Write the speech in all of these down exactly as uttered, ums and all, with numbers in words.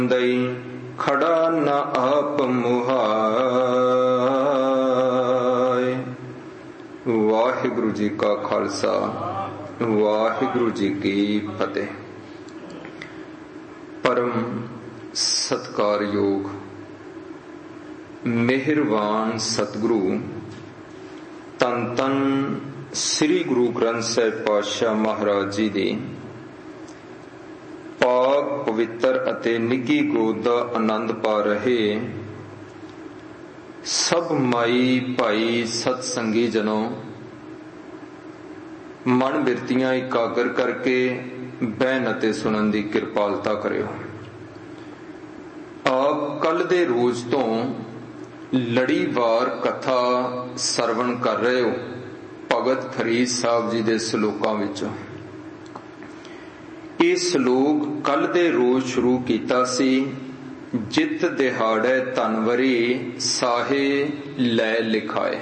ਦਈ ਖੜਾ ਨ ਆਪ ਮੁਹਾਇ। ਵਾਹਿਗੁਰੂ ਜੀ ਕਾ ਖਾਲਸਾ, ਵਾਹਿਗੁਰੂ ਜੀ ਕੀ ਫਤਿਹ। ਪਰਮ ਸਤਿਕਾਰਯੋਗ ਮਿਹਰਬਾਨ ਸਤਿਗੁਰੂ ਧੰਨ ਧੰਨ ਸ੍ਰੀ ਗੁਰੂ ਗ੍ਰੰਥ ਸਾਹਿਬ ਪਾਤਸ਼ਾਹ ਮਹਾਰਾਜ ਜੀ ਦੀ ਪਾਕ ਪਵਿੱਤਰ ਅਤੇ ਨਿੱਘੀ ਗੋਦ ਦਾ ਆਨੰਦ ਪਾ ਰਹੇ ਸਭ ਮਾਈ ਭਾਈ ਸਤ ਸੰਗੀ ਜਨੋ, ਮਨ ਬਿਰਤੀਆਂ ਇਕਾਗਰ ਕਰਕੇ ਬਹਿਣ ਅਤੇ ਸੁਣਨ ਦੀ ਕਿਰਪਾਲਤਾ ਕਰਿਓ। ਆਪ ਕੱਲ ਦੇ ਰੋਜ਼ ਤੋਂ ਲੜੀਵਾਰ ਕਥਾ ਸਰਵਣ ਕਰ ਰਹੇ ਹੋ ਭਗਤ ਫਰੀਦ ਸਾਹਿਬ ਜੀ ਦੇ ਸ਼ਲੋਕਾਂ ਵਿੱਚੋਂ। ਇਹ ਸ਼ਲੋਕ ਕੱਲ ਦੇ ਰੋਜ਼ ਸ਼ੁਰੂ ਕੀਤਾ ਸੀ। ਜਿਤ ਦਿਹਾੜੇ ਧਨਵਰੀ ਸਾਹੇ ਲੈ ਲਿਖਾਏ,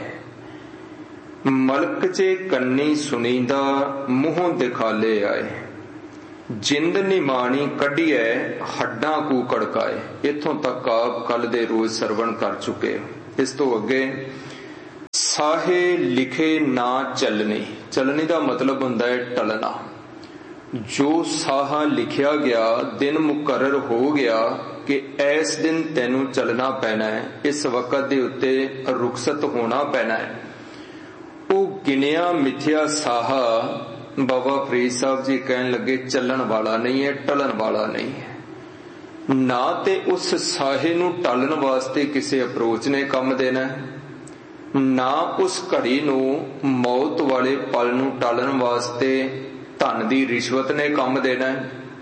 ਮਲਕ ਜੇ ਕੰਨੀ ਸੁਣੀਦਾ ਮੂੰਹੋਂ ਦਿਖਾਲੇ ਆਏ। ਜਿੰਦ ਨਿਮਾਣੀ ਕੱਢੀਐ ਹੱਡਾਂ ਕੂ ਕੜਕਾਏ। ਇੱਥੋਂ ਤੱਕ ਆਪ ਕੱਲ ਦੇ ਰੋਜ਼ ਸਰਵਣ ਕਰ ਚੁੱਕੇ ਹੋ। ਇਸ ਤੋਂ ਅੱਗੇ ਸਾਹੇ ਲਿਖੇ ਨਾ ਚੱਲਣੀ। ਚੱਲਣੀ ਦਾ ਮਤਲਬ ਹੁੰਦਾ ਹੈ ਟਲਣਾ। ਜੋ ਸਾਹਾ ਲਿਖਿਆ ਗਿਆ, ਦਿਨ ਮੁਕਰਰ ਹੋ ਗਿਆ ਕਿ ਇਸ ਦਿਨ ਤੈਨੂੰ ਚੱਲਣਾ ਪੈਣਾ ਹੈ, ਇਸ ਵਕਤ ਦੇ ਉੱਤੇ ਰੁਖਸਤ ਹੋਣਾ ਪੈਣਾ ਹੈ, ਉਹ ਗਿਣਿਆ ਮਿਥਿਆ ਸਾਹਾ ਬਾਬਾ ਫਰੀਦ ਸਾਹਿਬ ਜੀ ਕਹਿਣ ਲੱਗੇ ਚੱਲਣ ਵਾਲਾ ਨਹੀਂ ਹੈ, ਟਲਣ ਵਾਲਾ ਨਹੀਂ ਹੈ। ਨਾ ਤੇ ਉਸ ਸਾਹੇ ਨੂੰ ਟਾਲਣ ਵਾਸਤੇ ਕਿਸੇ ਅਪਰੋਚ ਨੇ ਕੰਮ ਦੇਣਾ, ਨਾ ਉਸ ਘੜੀ ਨੂੰ ਮੌਤ ਵਾਲੇ ਪਲ ਨੂੰ ਟਾਲਣ ਵਾਸਤੇ ਧਨ ਦੀ ਰਿਸ਼ਵਤ ਨੇ ਕੰਮ ਦੇਣਾ,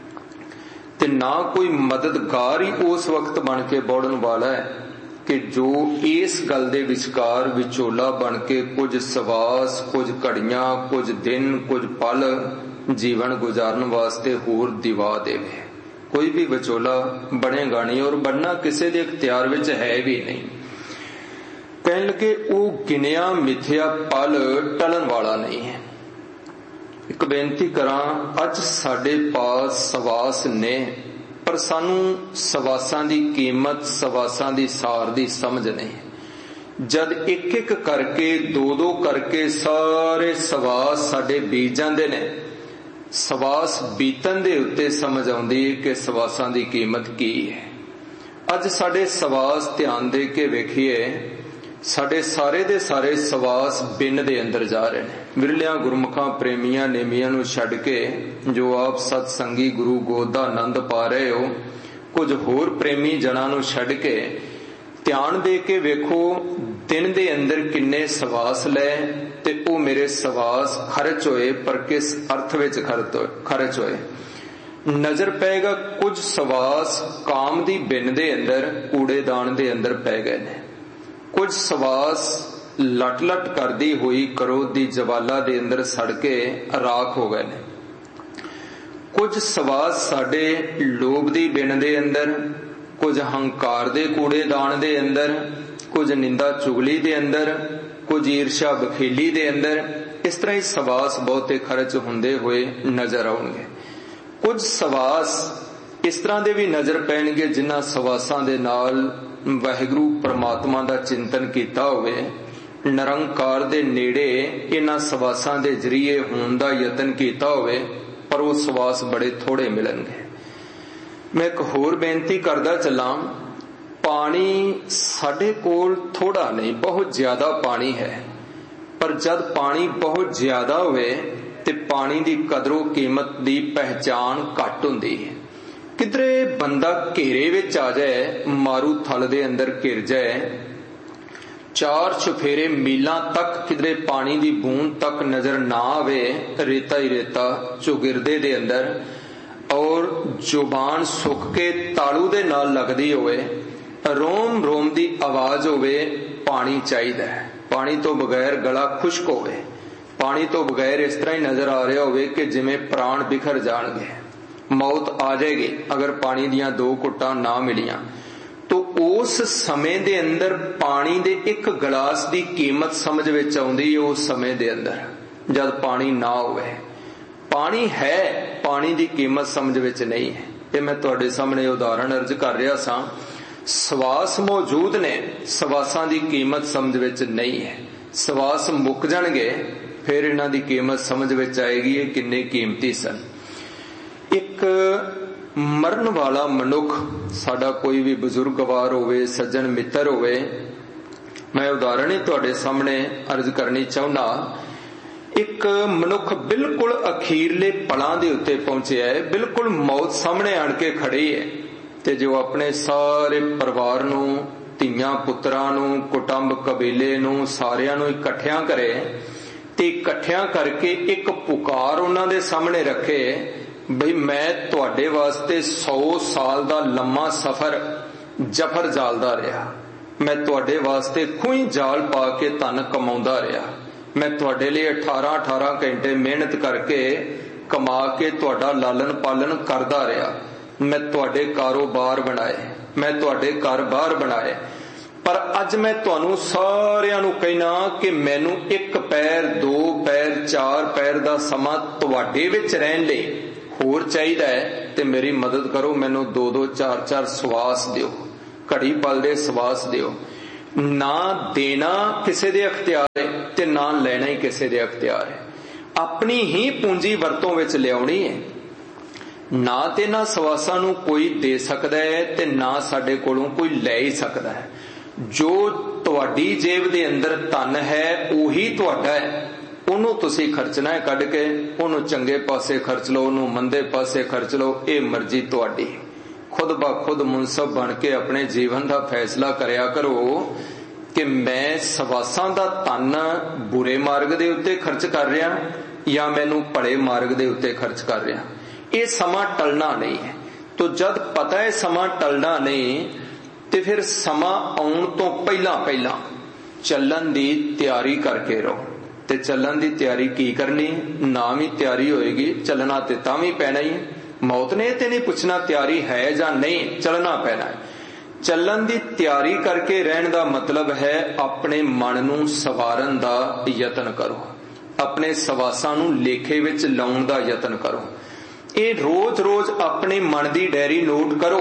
ਤੇ ਨਾ ਕੋਈ ਮਦਦਗਾਰ ਹੀ ਉਸ ਵਕਤ ਬਣ ਕੇ ਬੋੜਨ ਵਾਲਾ ਹੈ ਕਿ ਜੋ ਇਸ ਗੱਲ ਦੇ ਵਿਚਕਾਰ ਵਿਚੋਲਾ ਬਣ ਕੇ ਕੁਝ ਸਵਾਸ, ਕੁਝ ਘੜੀਆਂ, ਕੁਝ ਦਿਨ, ਕੁਝ ਪਲ ਜੀਵਨ ਗੁਜ਼ਾਰਨ ਵਾਸਤੇ ਹੋਰ ਦਿਵਾ ਦੇਵੇ। ਕੋਈ ਵੀ ਵਿਚੋਲਾ ਬਣੇਗਾ ਨਹੀਂ, ਔਰ ਬਣਨਾ ਕਿਸੇ ਦੇ ਇਖਤਿਆਰ ਵਿੱਚ ਹੈ ਵੀ ਨਹੀਂ। ਕਹਿਣ ਲੱਗੇ ਉਹ ਗਿਣਿਆ ਮਿਥਿਆ ਪਲ ਟਲਣ ਵਾਲਾ ਨਹੀਂ ਹੈ। ਇੱਕ ਬੇਨਤੀ ਕਰਾਂ, ਅੱਜ ਸਾਡੇ ਪਾਸ ਸਵਾਸ ਨੇ, ਪਰ ਸਾਨੂੰ ਸਵਾਸਾਂ ਦੀ ਕੀਮਤ, ਸਵਾਸਾਂ ਦੀ ਸਾਰ ਦੀ ਸਮਝ ਨਹੀਂ। ਜਦ ਇੱਕ ਇੱਕ ਕਰਕੇ, ਦੋ ਦੋ ਕਰਕੇ ਸਾਰੇ ਸਵਾਸ ਸਾਡੇ ਬੀਤ ਜਾਂਦੇ ਨੇ, ਸਵਾਸ ਬੀਤਣ ਦੇ ਉੱਤੇ ਸਮਝ ਆਉਂਦੀ ਹੈ ਕਿ ਸਵਾਸਾਂ ਦੀ ਕੀਮਤ ਕੀ ਹੈ। ਅੱਜ ਸਾਡੇ ਸਵਾਸ ਧਿਆਨ ਦੇ ਕੇ ਵੇਖੀਏ, ਸਾਡੇ ਸਾਰੇ ਦੇ ਸਾਰੇ ਸਵਾਸ ਬਿੰਨ ਦੇ ਅੰਦਰ ਜਾ ਰਹੇ ਨੇ। ਵਿਰਲਿਆਂ ਗੁਰਮੁਖਾਂ ਪ੍ਰੇਮੀਆਂ ਨੇਮੀਆਂ ਨੂੰ ਛੱਡ ਕੇ ਜੋ ਆਪ ਸਤ ਸੰਗੀ ਗੁਰੂ ਗੋਦ ਦਾ ਆਨੰਦ ਪਾ ਰਹੇ ਹੋ, ਕੁਝ ਹੋਰ ਪ੍ਰੇਮੀ ਜਨਾਂ ਨੂੰ ਛੱਡ ਕੇ ਧਿਆਨ ਦੇ ਕੇ ਵੇਖੋ ਦਿਨ ਦੇ ਅੰਦਰ ਕਿੰਨੇ ਸਵਾਸ ਲੈ, ਤੇ ਉਹ ਮੇਰੇ ਸਵਾਸ ਖਰਚ ਹੋਏ, ਪਰ ਕਿਸ ਅਰਥ ਵਿੱਚ ਖਰਚ ਹੋਏ। ਨਜ਼ਰ ਪਏਗਾ ਕੁਝ ਸਵਾਸ ਕਾਮ ਦੀ ਬਿੰਨ ਦੇ ਅੰਦਰ, ਕੂੜੇਦਾਨ ਦੇ ਅੰਦਰ ਪੈ ਗਏ ਨੇ। ਕੁਝ ਸਵਾਸ ਲਟ ਲਟ ਕਰਦੀ ਹੋਈ ਕਰੋਧ ਦੀ ਜਵਾਲਾ ਦੇ ਅੰਦਰ ਸੜ ਕੇ ਰਾਖ ਹੋ ਗਏ ਨੇ। ਕੁਝ ਸਵਾਸ ਸਾਡੇ ਲੋਭ ਦੀ ਬਿਨ ਦੇ ਅੰਦਰ, ਕੁਝ ਹੰਕਾਰ ਦੇ ਕੂੜੇਦਾਨ ਦੇ ਅੰਦਰ, ਕੁਝ ਨਿੰਦਾ ਚੁਗਲੀ ਦੇ ਅੰਦਰ, ਕੁਝ ਈਰਸ਼ਾ ਬਖੀਲੀ ਦੇ ਅੰਦਰ। ਇਸ ਤਰ੍ਹਾਂ ਹੀ ਸਵਾਸ ਬਹੁਤੇ ਖਰਚ ਹੁੰਦੇ ਹੋਏ ਨਜ਼ਰ ਆਉਣਗੇ। ਕੁਝ ਸਵਾਸ ਇਸ ਤਰ੍ਹਾਂ ਦੇ ਵੀ ਨਜ਼ਰ ਪੈਣਗੇ ਜਿਨ੍ਹਾਂ ਸਵਾਸਾਂ ਦੇ ਨਾਲ ਵਾਹਿਗੁਰੂ ਪਰਮਾਤਮਾ ਦਾ ਚਿੰਤਨ ਕੀਤਾ ਹੋਵੇ, ਨਿਰੰਕਾਰ ਦੇ ਨੇੜੇ ਇਹਨਾਂ ਸਵਾਸਾਂ ਦੇ ਜ਼ਰੀਏ ਹੋਣ ਦਾ ਯਤਨ ਕੀਤਾ ਹੋਵੇ, ਪਰ ਉਹ ਸਵਾਸ ਬੜੇ ਥੋੜੇ ਮਿਲਣਗੇ। ਮੈਂ ਇੱਕ ਹੋਰ ਬੇਨਤੀ ਕਰਦਾ ਚੱਲਾਂ, ਪਾਣੀ ਸਾਡੇ ਕੋਲ ਥੋੜਾ ਨਹੀਂ, ਬਹੁਤ ਜ਼ਿਆਦਾ ਪਾਣੀ ਹੈ। ਪਰ ਜਦ ਪਾਣੀ ਬਹੁਤ ਜ਼ਿਆਦਾ ਹੋਵੇ ਤੇ ਪਾਣੀ ਦੀ ਕਦਰੋ ਕੀਮਤ ਦੀ ਪਹਿਚਾਣ ਘੱਟ ਹੁੰਦੀ ਹੈ। ਕਿਧਰੇ ਬੰਦਾ ਘੇਰੇ ਵਿੱਚ ਆ ਜਾਏ, ਮਾਰੂ ਥਲ ਦੇ ਅੰਦਰ ਘਿਰ ਜਾਏ, ਚਾਰ ਚੁਫੇਰੇ ਮੀਲਾਂ ਤੱਕ ਕਿਧਰੇ ਪਾਣੀ ਦੀ ਬੂੰਦ ਤੱਕ ਨਜ਼ਰ ਨਾ ਆਵੇ, ਰੇਤਾ ਹੀ ਰੇਤਾ ਚੁਗਿਰਦੇ ਦੇ ਅੰਦਰ, ਔਰ ਜ਼ੁਬਾਨ ਸੁੱਕ ਕੇ ਤਾਲੂ ਦੇ ਨਾਲ ਲੱਗਦੀ ਹੋਵੇ, ਰੋਮ ਰੋਮ ਦੀ ਆਵਾਜ਼ ਹੋਵੇ, ਪਾਣੀ ਚਾਹੀਦਾ ਹੈ। ਪਾਣੀ ਤੋਂ ਬਗੈਰ ਗਲਾ ਖੁਸ਼ਕ ਹੋਵੇ, ਪਾਣੀ ਤੋਂ ਬਗੈਰ ਇਸ ਤਰ੍ਹਾਂ ਹੀ ਨਜ਼ਰ ਆ ਰਿਹਾ ਹੋਵੇ ਕਿ ਜਿਵੇਂ ਪ੍ਰਾਣ ਬਿਖਰ ਜਾਣਗੇ, ਮੌਤ ਆ ਜਾਏਗੀ ਅਗਰ ਪਾਣੀ ਦੀਆਂ ਦੋ ਘੁੱਟਾਂ ਨਾ ਮਿਲੀਆਂ। ਤੋ ਉਸ ਸਮੇਂ ਦੇ ਅੰਦਰ ਪਾਣੀ ਦੇ ਇੱਕ ਗਲਾਸ ਦੀ ਕੀਮਤ ਸਮਝ ਵਿੱਚ ਆਉਂਦੀ ਹੈ। ਉਸ ਸਮੇਂ ਦੇ ਅੰਦਰ ਜਦ ਪਾਣੀ ਨਾ ਹੋਵੇ, ਪਾਣੀ ਹੈ, ਪਾਣੀ ਦੀ ਕੀਮਤ ਸਮਝ ਵਿੱਚ ਨਹੀਂ ਹੈ। ये मैं तुहाडे सामने उदाहरण अर्ज कर रहा सां। सवास मौजूद ने, सवासां दी कीमत समझ विच नहीं है। सवास मुक जाणगे फिर इन्हां दी कीमत समझ विच आएगी ये किन्ने कीमती सन। एक मरण वाला मनुख, साडा कोई भी बजुर्गवार होवे, सज्जन मित्र होवे, मैं उदाहरण ही तुहाडे सामने अर्ज करनी चाहुंदा। एक मनुख बिल्कुल अखीरले पलां दे उत्ते पहुंचिया है, बिल्कुल मौत सामने आण के खड़ी है, ते जो अपने सारे परिवार नूं, धीआं पुत्रां नूं, कुटुंब कबीले नूं, सारियां नूं इकट्ठियां करे ते इकट्ठियां करके एक पुकार उन्हां दे सामने रखे बई मैं तुहाडे वास्ते सौ साल दा लम्मा सफर जफर जालदा रहा, मैं तुहाडे वास्ते खूही जाल पा के धन कमाउंदा रहा, मैं तुहाडे लिए अठारह अठारह घंटे मेहनत करके कमा के तुहाडा लालन पालन करदा रहा, मैं तुहाडे कारोबार बनाए, मैं तुहाडे घर बार बनाए, पर अज मैं तुहानू सारियां नू कहना कि मैनू एक पैर, दो पैर, चार पैर दा समा तुहाडे विच रहन लई होर चाहिदा है ते मेरी मदद करो, मैनू दो दो चार चार सवास दिओ, घड़ी पल दे सवास दिओ। ना देना किसी दे अख्तियार है ते ना लेना ही किसी दे अख्तियार है, अपनी ही पूंजी वरतों विच लियाउणी है। ना ते ना सवासां नू कोई दे सकदा है ते ना साडे कोलों कोई लै ही सकदा है। जो तुहाडी जेब दे अंदर धन है उही तुहाडा है, ਉਹਨੂੰ ਤੁਸੀਂ ਖਰਚਣਾ ਹੈ ਕੱਢ ਕੇ, ਉਹਨੂੰ ਚੰਗੇ ਪਾਸੇ ਖਰਚ ਲਓ, ਉਹਨੂੰ ਮੰਦੇ ਪਾਸੇ ਖਰਚ ਲਓ, ਇਹ ਮਰਜ਼ੀ ਤੁਹਾਡੀ। खुद ब खुद मुनसब बन के अपने जीवन का फैसला करया करो कि मैं सवासां दा धन बुरे मार्ग दे उत्ते खर्च कर रहा या मैनू भले मार्ग दे उत्ते खर्च कर रहा। ये समा टलना नहीं है। तो जद पता है समा टलना नहीं तो फिर समा आउण तो पहला पहला चलन दी तैयारी करके रहो। ते चलन दी तैयारी की करनी, ना भी तैयारी होएगी चलना ते तां भी पैना ही। मौत ने ते नहीं पूछना तैयारी है या नहीं, चलना पैना है। चलन दी तैयारी करके रहने का मतलब है अपने मन नू सवारन दा यतन करो, अपने सवासां नू लेखे विच लाउण दा यतन करो। ये रोज रोज अपने मन दी डायरी नोट करो,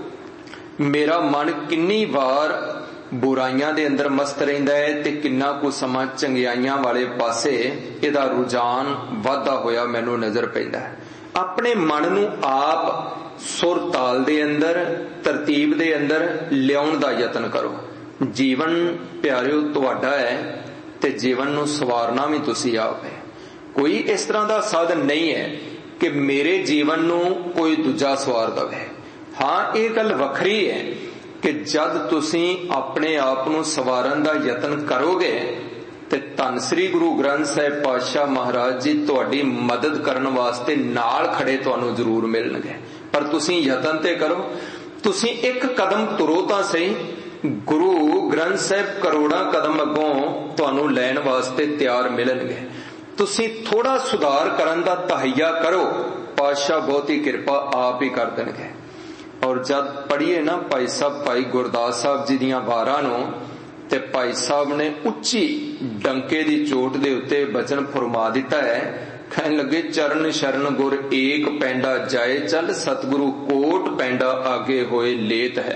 मेरा मन किन्नी बार बुराइयां दे अंदर मस्त रहिंदा है ते किन्ना कु समा चंगियाइयां वाले पासे इहदा रुझान वाधा होया मैनू नजर पैंदा है। अपने मन नू आप सुर ताल दे अंदर तरतीब दे अंदर लियाउण दा यतन करो। जीवन प्यारिओ तुहाडा है ते जीवन नू सवारना भी तुसी आप है। कोई इस तरह दा साधन नहीं है कि मेरे जीवन नू कोई दूजा सवार दवे। हाँ ये गल वखरी है कि जद तुसी अपने आप नू सवारन दा यतन करोगे ते धन श्री गुरु ग्रंथ साहिब पातशाह महाराज जी तुहाडी मदद करन वास्ते नाल खड़े तुहानू जरूर मिलणगे। पर तुसी यतन ते करो, तुसी एक कदम तुरो तां सही, गुरु ग्रंथ साहिब करोड़ां कदम अगों तुहानू लैण वास्ते तैयार मिलणगे। तुसी थोड़ा सुधार करन दा तहैया करो, पातशाह बहुती किरपा आप ही कर देणगे। और जद पढ़िए ना भाई साहब भाई गुरदास साहब जी दीयां वारां नू ते भाई साहब ने उच्ची डंके दी चोट दे उत्ते बचन फरमा दिता है। कहन लगे चरण शरण गुर एक पैंडा जाए चल, सतगुरु कोट पैंडा आगे होए लेत है।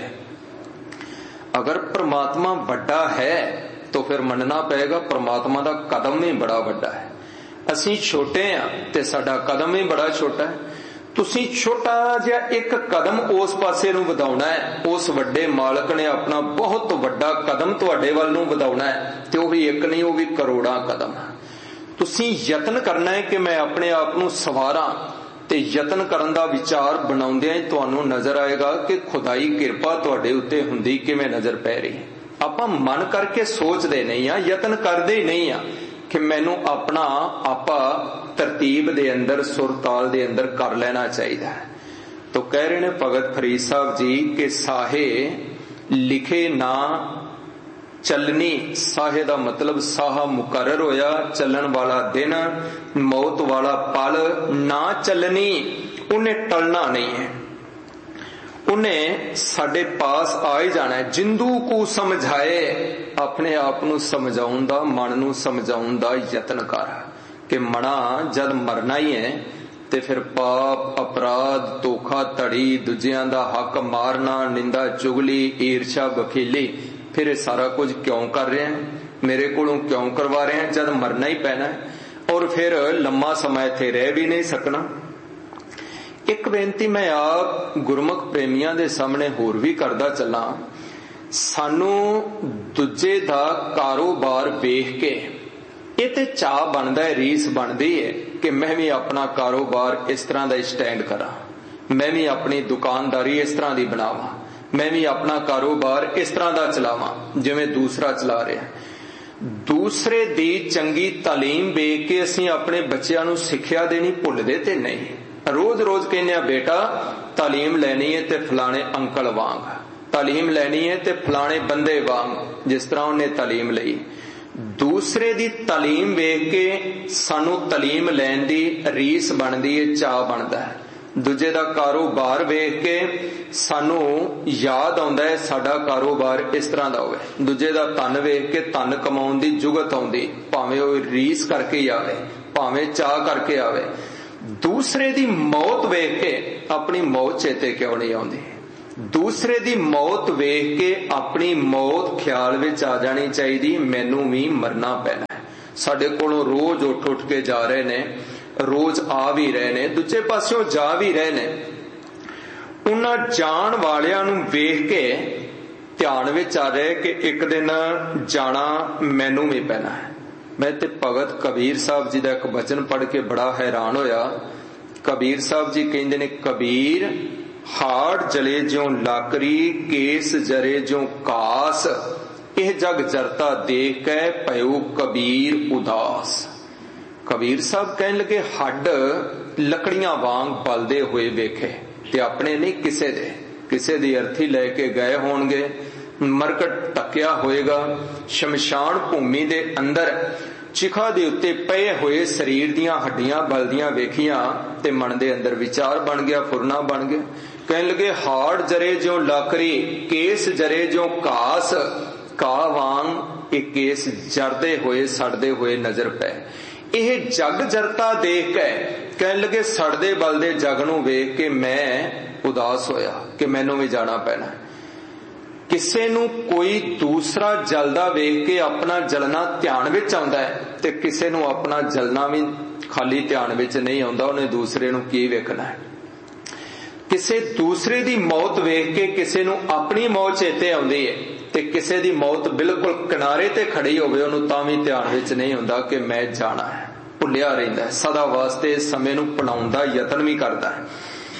अगर परमात्मा बड़ा है तो फिर मनना पड़ेगा परमात्मा दा कदम ही बड़ा बड़ा है। असी छोटे हैं ते साडा कदम ही बड़ा छोटा है। तुसी छोटा जिहा एक कदम उस पासे नूं वधाउणा है, उस वड्डे मालक ने अपना बहुत वड्डा कदम तुहाडे वल नूं वधाउणा है ते ओह भी एक नहीं ओह भी करोड़ां कदम। तुसी यतन करना है कि मैं अपने आप नूं सवारां ते यतन करन दा विचार बनाउंदिआं ही तुहानूं नजर आएगा कि खुदाई किरपा तुहाडे उत्ते हुंदी किवें नजर पै रही। आपां मन करके सोचदे नहीं आ, यतन करदे नहीं आ कि मैनू अपना आपा तरतीब दे अंदर सुर ताल दे अंदर कर लेना चाहिए है। तो कह रहे ने भगत फरीद साहब जी के साहे लिखे ना चलनी। साहे दा मतलब साहा मुकर्रर होया, चलन वाला दिन, मौत वाला पल। ना चलनी उन्हें टलना नहीं है, उन्हें साडे पास आ ही जाना है। जिंदू को समझाए, अपने आप नू समझाउण दा, मन नू समझाउण दा यतन कर कि मना जद मरना ही है ਤੇ ਫਿਰ ਪਾਪ, अपराध, धोखा धड़ी, दूजियां दा हक मारना, निंदा चुगली, ईर्षा, बखीली, फिर सारा कुछ क्यों कर रहे हैं, मेरे कोलों क्यों करवा रहे हैं जब मरना ही पैना है, और फिर लंबा समय इत्थे रह भी नहीं सकना। एक बेनती मैं आप गुरमुख प्रेमियां दे सामने होर भी करदा चला, सानू दूजे दा कारोबार वेख के ਇਹ ਤੇ ਚਾਹ ਬਣਦਾ है, ਰੀਸ ਬਣਦੀ है कि मैं भी अपना कारोबार इस तरह का स्टैंड करा, मैं भी अपनी दुकानदारी इस तरह की बनावा, मैं भी अपना कारोबार इस तरह का चलावा जिवें दूसरा चला रहा। दूसरे दी चंगी तालीम वेख के असीं अपने बच्चों नूं सिक्ख्या देनी भुलदे ते नहीं। रोज रोज कहने बेटा तालीम लैनी है ते फलाने अंकल वांग, तालीम लैनी है ते फलाने बंदे वांग, जिस तरह उन्हें तालीम लई। दूसरे दी तालीम वेख के सानू तालीम लैन दी रीस बनदी है, चाह बनदा है। दूजे दा कारोबार वेख के सानू याद आउंदा है साडा कारोबार इस तरह दा होवे। दूजे दा धन वेख के धन कमाउण दी जुगत आउंदी, भावें ओह रीस करके ही आवे, भावें चाह करके आवे। दूसरे दी मौत वेख के अपनी मौत चेते क्यों नहीं आउंदी? दूसरे दी मौत वेख के अपनी मौत ख्याल विच आ जानी चाहिए, मैनू भी मरना पैना है। साडे कोलों रोज उठ उठ के जा रहे ने, रोज आ भी रहे ने, दूजे पासों जा भी रहे ने। उन्हां जाण वालियां नूं वेख के ध्यान विच आ रहे कि एक दिन जाना मैनू भी पैना है। मैं ते भगत कबीर साहब जी दा एक वचन पढ़ के बड़ा हैरान होया। कबीर साहब जी कहंदे ने, कबीर हाड़ जले ज्यों लाकरी, केस जरे ज्यों कास, यह जग जरता देख कै पयो कबीर उदास। कबीर साहब कहने लगे हड्ड लकड़ियां वांग बलदे हुए वेखे, ते अपने नहीं किसे दे, किसे दी अर्थी लैके गए होणगे, मरकट टकिया होएगा। शमशान भूमि दे अंदर चिखा दे उत्ते पए हुए शरीर दियां हड्डियां बलदियां वेखियां ते मन दे अंदर विचार बन गया, फुरना बन गया। कहने लगे हाड़ जरे ज्यों लाकरी, केस जरे ज्यों घास, घा वांग एक केस जरदे हुए सड़दे हुए नजर पै। यह जग जरता देख के कहने लगे सड़दे बलदे जग नूं वेख के मैं उदास होया कि मैनू भी जाना पैना। किसे नूं कोई दूसरा जलदा वेख के अपना जलना ध्यान विच आउंदा है, ते किसे नूं अपना जलना भी खाली ध्यान विच नहीं आउंदा, उन्हें दूसरे नूं की वेखना है। किसे दूसरे दी मौत वेख के किसे नूं अपनी मौत चेते आउंदी है, ते किसे दी मौत बिल्कुल किनारे ते खड़ी होवे उहनूं तां भी ध्यान विच नहीं हुंदा कि मैं जाना है। भुलिया रहिंदा है, सदा वास्ते समय नूं पनाउण दा यतन भी करदा है।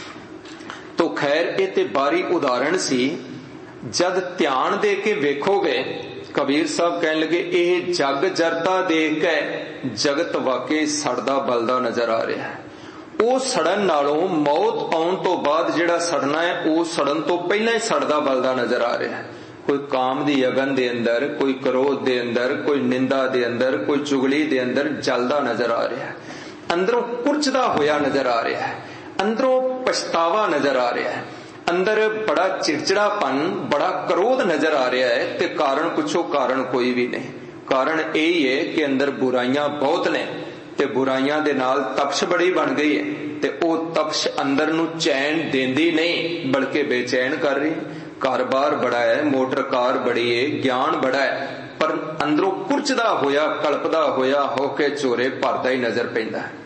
तो खैर ये ते बारी उदाहरण सी। जद ध्यान दे के वेखोगे, कबीर साहब कहने लगे यह जग जरता देख के जगत वाकई सड़दा बलदा नजर आ रहा है। ਉਹ ਸੜਨ ਨਾਲੋਂ ਮੌਤ ਆਉਣ ਤੋਂ ਬਾਅਦ ਜਿਹੜਾ ਸੜਨਾ ਹੈ ਉਹ ਸੜਨ ਤੋਂ ਪਹਿਲਾਂ ਹੀ ਸੜਦਾ ਬਲਦਾ ਨਜ਼ਰ ਆ ਰਿਹਾ ਹੈ। ਕੋਈ ਕਾਮ ਦੀ ਅਗਨ ਦੇ ਅੰਦਰ, ਕੋਈ ਕ੍ਰੋਧ ਦੇ ਅੰਦਰ, ਕੋਈ ਨਿੰਦਾ ਦੇ ਅੰਦਰ, ਕੋਈ ਚੁਗਲੀ ਦੇ ਅੰਦਰ ਜਲਦਾ ਨਜ਼ਰ ਆ ਰਿਹਾ ਹੈ। ਅੰਦਰੋਂ ਕੁਰਚਦਾ ਹੋਇਆ ਨਜ਼ਰ ਆ ਰਿਹਾ ਹੈ, ਅੰਦਰੋਂ ਪਛਤਾਵਾ ਨਜ਼ਰ ਆ ਰਿਹਾ ਹੈ, ਅੰਦਰ ਬੜਾ ਚਿੜਚਿੜਾਪਨ, ਬੜਾ ਕ੍ਰੋਧ ਨਜ਼ਰ ਆ ਰਿਹਾ ਹੈ। ਤੇ ਕਾਰਨ ਪੁੱਛੋ, ਕਾਰਨ ਕੋਈ ਵੀ ਨਹੀਂ। ਕਾਰਨ ਇਹ ਹੀ ਹੈ ਕਿ ਅੰਦਰ ਬੁਰਾਈਆਂ ਬਹੁਤ ਨੇ ਤੇ ਬੁਰਾਈਆਂ ਦੇ ਨਾਲ ਤਪਸ਼ ਬੜੀ ਬਣ ਗਈ ਹੈ, ਤੇ ਉਹ ਤਪਸ਼ ਅੰਦਰ ਨੂੰ ਚੈਨ ਦੇਂਦੀ ਨਹੀਂ ਬਲਕਿ ਬੇਚੈਨ ਕਰ ਰਹੀ। ਕਾਰੋਬਾਰ ਬੜਾ ਹੈ, ਮੋਟਰ ਕਾਰ ਬੜੀ ਹੈ, ਗਿਆਨ ਬੜਾ ਹੈ, ਪਰ ਅੰਦਰੋਂ ਕੁਰਚਦਾ ਹੋਇਆ, ਕਲਪਦਾ ਹੋਇਆ ਹੋ ਕੇ ਝੋਰੇ ਭਰਦਾ ਹੀ ਨਜ਼ਰ ਪੈਂਦਾ ਹੈ।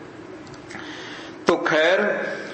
ਤੋ ਖੈਰ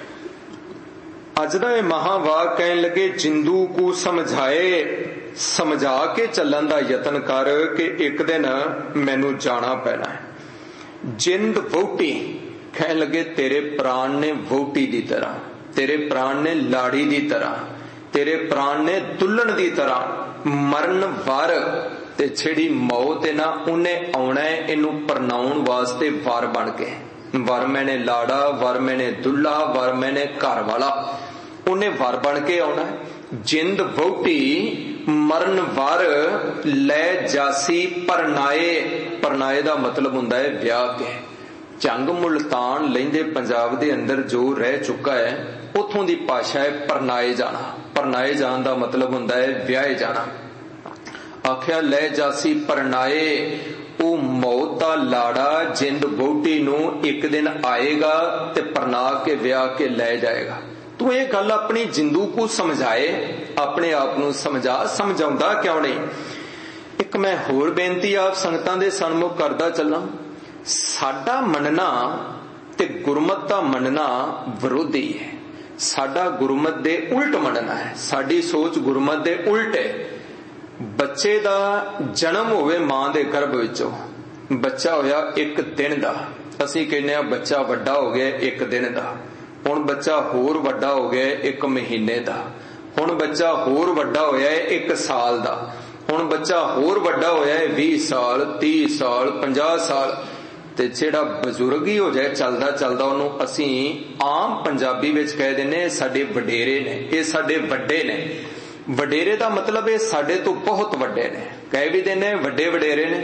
ਅੱਜ ਦਾ ਇਹ ਮਹਾਵਾਕ ਕਹਿਣ ਲੱਗੇ ਜਿੰਦੂ ਕੋ ਸਮਝਾਏ, ਸਮਝਾ ਕੇ ਚੱਲਣ ਦਾ ਯਤਨ ਕਰ ਕਿ ਇੱਕ ਦਿਨ ਮੈਨੂੰ ਜਾਣਾ ਪੈਣਾ ਹੈ। जिंद वोटी कहने लगे तेरे प्राण ने वोटी दी तरह, तेरे प्राण ने लाड़ी दी तरह, तेरे प्राण ने दुल्हन दी तरह मरण वार ते छेड़ी मौत है ना उन्हें आना है इनू परनाउण वास्ते वार बन के। वर मैंने लाड़ा, वर मैंने दुल्हा, वर मैंने घर वाला, उन्हें वर बन के आना है। जिंद वोटी मरण वार लै जासी परनाए, परनाए दा मतलब हुंदा है ब्याह के। जंग मुल्तान लैंदे पंजाब दे अंदर जो रह चुका है उथों दी भाषा है परनाए जाना। परनाए जान दा मतलब हुंदा है ब्याहे जाना। आख्या लै जासी परनाए ਉਹ ਮੌਤ ਦਾ ਲਾੜਾ ਜਿੰਦ ਵਹੁਟੀ ਨੂੰ ਇੱਕ ਦਿਨ ਆਏਗਾ ਤੇ ਪਰਨਾ ਕੇ ਵਿਆਹ ਕੇ ਲੈ ਜਾਏਗਾ। ਤੂੰ ਇਹ ਗੱਲ ਆਪਣੀ ਜਿੰਦੂ ਕੋ ਸਮਝਾਏ, ਆਪਣੇ ਆਪ ਨੂੰ ਸਮਝਾ, ਸਮਝਾਉਂਦਾ ਕਿਉਂ ਨਹੀਂ। ਇੱਕ ਮੈਂ ਹੋਰ ਬੇਨਤੀ ਆਪ ਸੰਗਤਾਂ ਦੇ ਸਨਮੁਖ ਕਰਦਾ ਚੱਲਾਂ। ਸਾਡਾ ਮੰਨਣਾ ਤੇ ਗੁਰਮਤ ਦਾ ਮੰਨਣਾ ਵਿਰੋਧੀ ਹੈ। ਸਾਡਾ ਗੁਰਮਤ ਦੇ ਉਲਟ ਮੰਨਣਾ ਹੈ, ਸਾਡੀ ਸੋਚ ਗੁਰਮਤ ਦੇ ਉਲਟ ਹੈ। ਬੱਚੇ ਦਾ ਜਨਮ ਹੋਵੇ ਮਾਂ ਦੇ ਗਰਭ ਵਿੱਚੋਂ, ਬੱਚਾ ਹੋਇਆ ਇੱਕ ਦਿਨ ਦਾ, ਅਸੀਂ ਕਹਿੰਦੇ ਆ ਬੱਚਾ ਵੱਡਾ ਹੋ ਗਿਆ ਇੱਕ ਦਿਨ ਦਾ। ਹੁਣ ਬੱਚਾ ਹੋਰ ਵੱਡਾ ਹੋ ਗਿਆ ਇੱਕ ਮਹੀਨੇ ਦਾ, ਹੁਣ ਬੱਚਾ ਹੋਰ ਵੱਡਾ ਹੋਇਆ ਇੱਕ ਸਾਲ ਦਾ, ਹੁਣ ਬੱਚਾ ਹੋਰ ਵੱਡਾ ਹੋਇਆ ਵੀਹ ਸਾਲ, ਤੀਹ ਸਾਲ, ਪੰਜਾਹ ਸਾਲ। ਤੇ ਜਿਹੜਾ ਬਜ਼ੁਰਗ ਹੀ ਹੋ ਜਾਏ ਚੱਲਦਾ ਚੱਲਦਾ, ਉਹਨੂੰ ਅਸੀਂ ਆਮ ਪੰਜਾਬੀ ਵਿੱਚ ਕਹਿ ਦਿੰਦੇ ਇਹ ਸਾਡੇ ਵਡੇਰੇ ਨੇ, ਇਹ ਸਾਡੇ ਵੱਡੇ ਨੇ। ਵਡੇਰੇ ਦਾ ਮਤਲਬ ਇਹ ਸਾਡੇ ਤੋਂ ਬਹੁਤ ਵੱਡੇ ਨੇ, ਕਹਿ ਵੀ ਦਿੰਦੇ ਵੱਡੇ ਵਡੇਰੇ ਨੇ।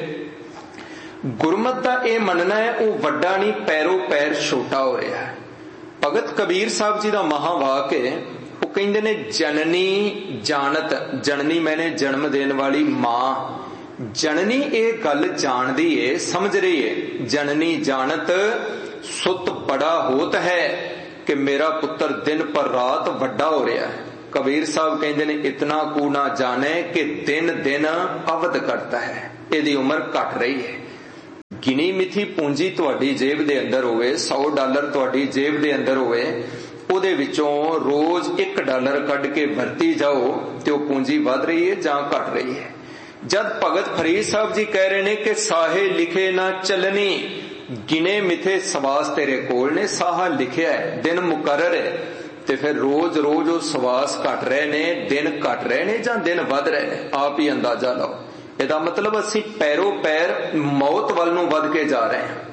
ਗੁਰਮਤ ਦਾ ਇਹ ਮੰਨਣਾ ਹੈ ਉਹ ਵੱਡਾ ਨਹੀਂ, ਪੈਰੋਂ ਪੈਰ ਛੋਟਾ ਹੋ ਰਿਹਾ ਹੈ। ਭਗਤ ਕਬੀਰ ਸਾਹਿਬ ਜੀ ਦਾ ਮਹਾਵਾਕ ਹੈ, ਉਹ ਕਹਿੰਦੇ ਨੇ ਜਨਨੀ ਜਾਣਤ, ਜਨਨੀ ਮੈਨੇ ਜਨਮ ਦੇਣ ਵਾਲੀ ਮਾਂ, ਜਨਨੀ ਇਹ ਗੱਲ ਜਾਣਦੀ ਏ, ਸਮਝ ਰਹੀ ਏ। ਜਨਨੀ ਜਾਣਤ ਸੁਤ ਬੜਾ ਹੋਤ ਹੈ ਕਿ ਮੇਰਾ ਪੁੱਤਰ ਦਿਨ ਪਰ ਰਾਤ ਵੱਡਾ ਹੋ ਰਿਹਾ ਹੈ। ਕਬੀਰ ਸਾਹਿਬ ਕਹਿੰਦੇ ਨੇ ਇਤਨਾ ਕੂ ਨਾ ਜਾਣੇ ਕਿ ਦਿਨ ਦਿਨ ਅਵਧ ਕਰਦਾ ਹੈ, ਇਹਦੀ ਉਮਰ ਘਟ ਰਹੀ ਹੈ। ਗਿਣੀ ਮਿਥੀ ਪੂੰਜੀ ਤੁਹਾਡੀ ਜੇਬ ਦੇ ਅੰਦਰ ਹੋਵੇ, ਸੌ ਡਾਲਰ ਤੁਹਾਡੀ ਜੇਬ ਦੇ ਅੰਦਰ ਹੋਵੇ, ਉਹਦੇ ਵਿੱਚੋਂ ਰੋਜ਼ ਇੱਕ ਡਾਲਰ ਕੱਢ ਕੇ ਵਰਤੀ ਜਾਓ ਤੇ ਉਹ ਪੂੰਜੀ ਵੱਧ ਰਹੀ ਹੈ ਜਾਂ ਘਟ ਰਹੀ ਹੈ। ਜਦ ਭਗਤ ਫਰੀਦ ਸਾਹਿਬ ਜੀ ਕਹਿ ਰਹੇ ਨੇ ਕਿ ਸਾਹੇ ਲਿਖੇ ਨਾ ਚੱਲਣੀ, ਗਿਣੇ ਮਿਥੇ ਸਵਾਸ ਤੇਰੇ ਕੋਲ ਨੇ, ਸਾਹਾ ਲਿਖਿਆ ਹੈ, ਦਿਨ ਮੁਕਰਰ ਹੈ, ਤੇ ਫਿਰ ਰੋਜ਼ ਰੋਜ਼ ਉਹ ਸਵਾਸ ਘਟ ਰਹੇ ਨੇ, ਦਿਨ ਘਟ ਰਹੇ ਨੇ ਜਾਂ ਦਿਨ ਵੱਧ ਰਹੇ ਨੇ, ਆਪ ਹੀ ਅੰਦਾਜ਼ਾ ਲਾਓ। ਇਹਦਾ ਮਤਲਬ ਅਸੀਂ ਪੈਰੋਂ ਪੈਰ ਮੌਤ ਵੱਲ ਨੂੰ ਵੱਧ ਕੇ ਜਾ ਰਹੇ ਹਾਂ।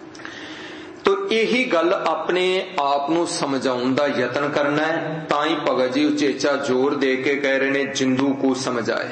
ਤੋ ਇਹੀ ਗੱਲ ਆਪਣੇ ਆਪ ਨੂੰ ਸਮਝਾਉਣ ਦਾ ਯਤਨ ਕਰਨਾ ਹੈ। ਤਾਂ ਹੀ ਭਗਤ ਜੀ ਉਚੇਚਾ ਜ਼ੋਰ ਦੇ ਕੇ ਕਹਿ ਰਹੇ ਨੇ ਜਿੰਦੂ ਕੋ ਸਮਝਾਏ।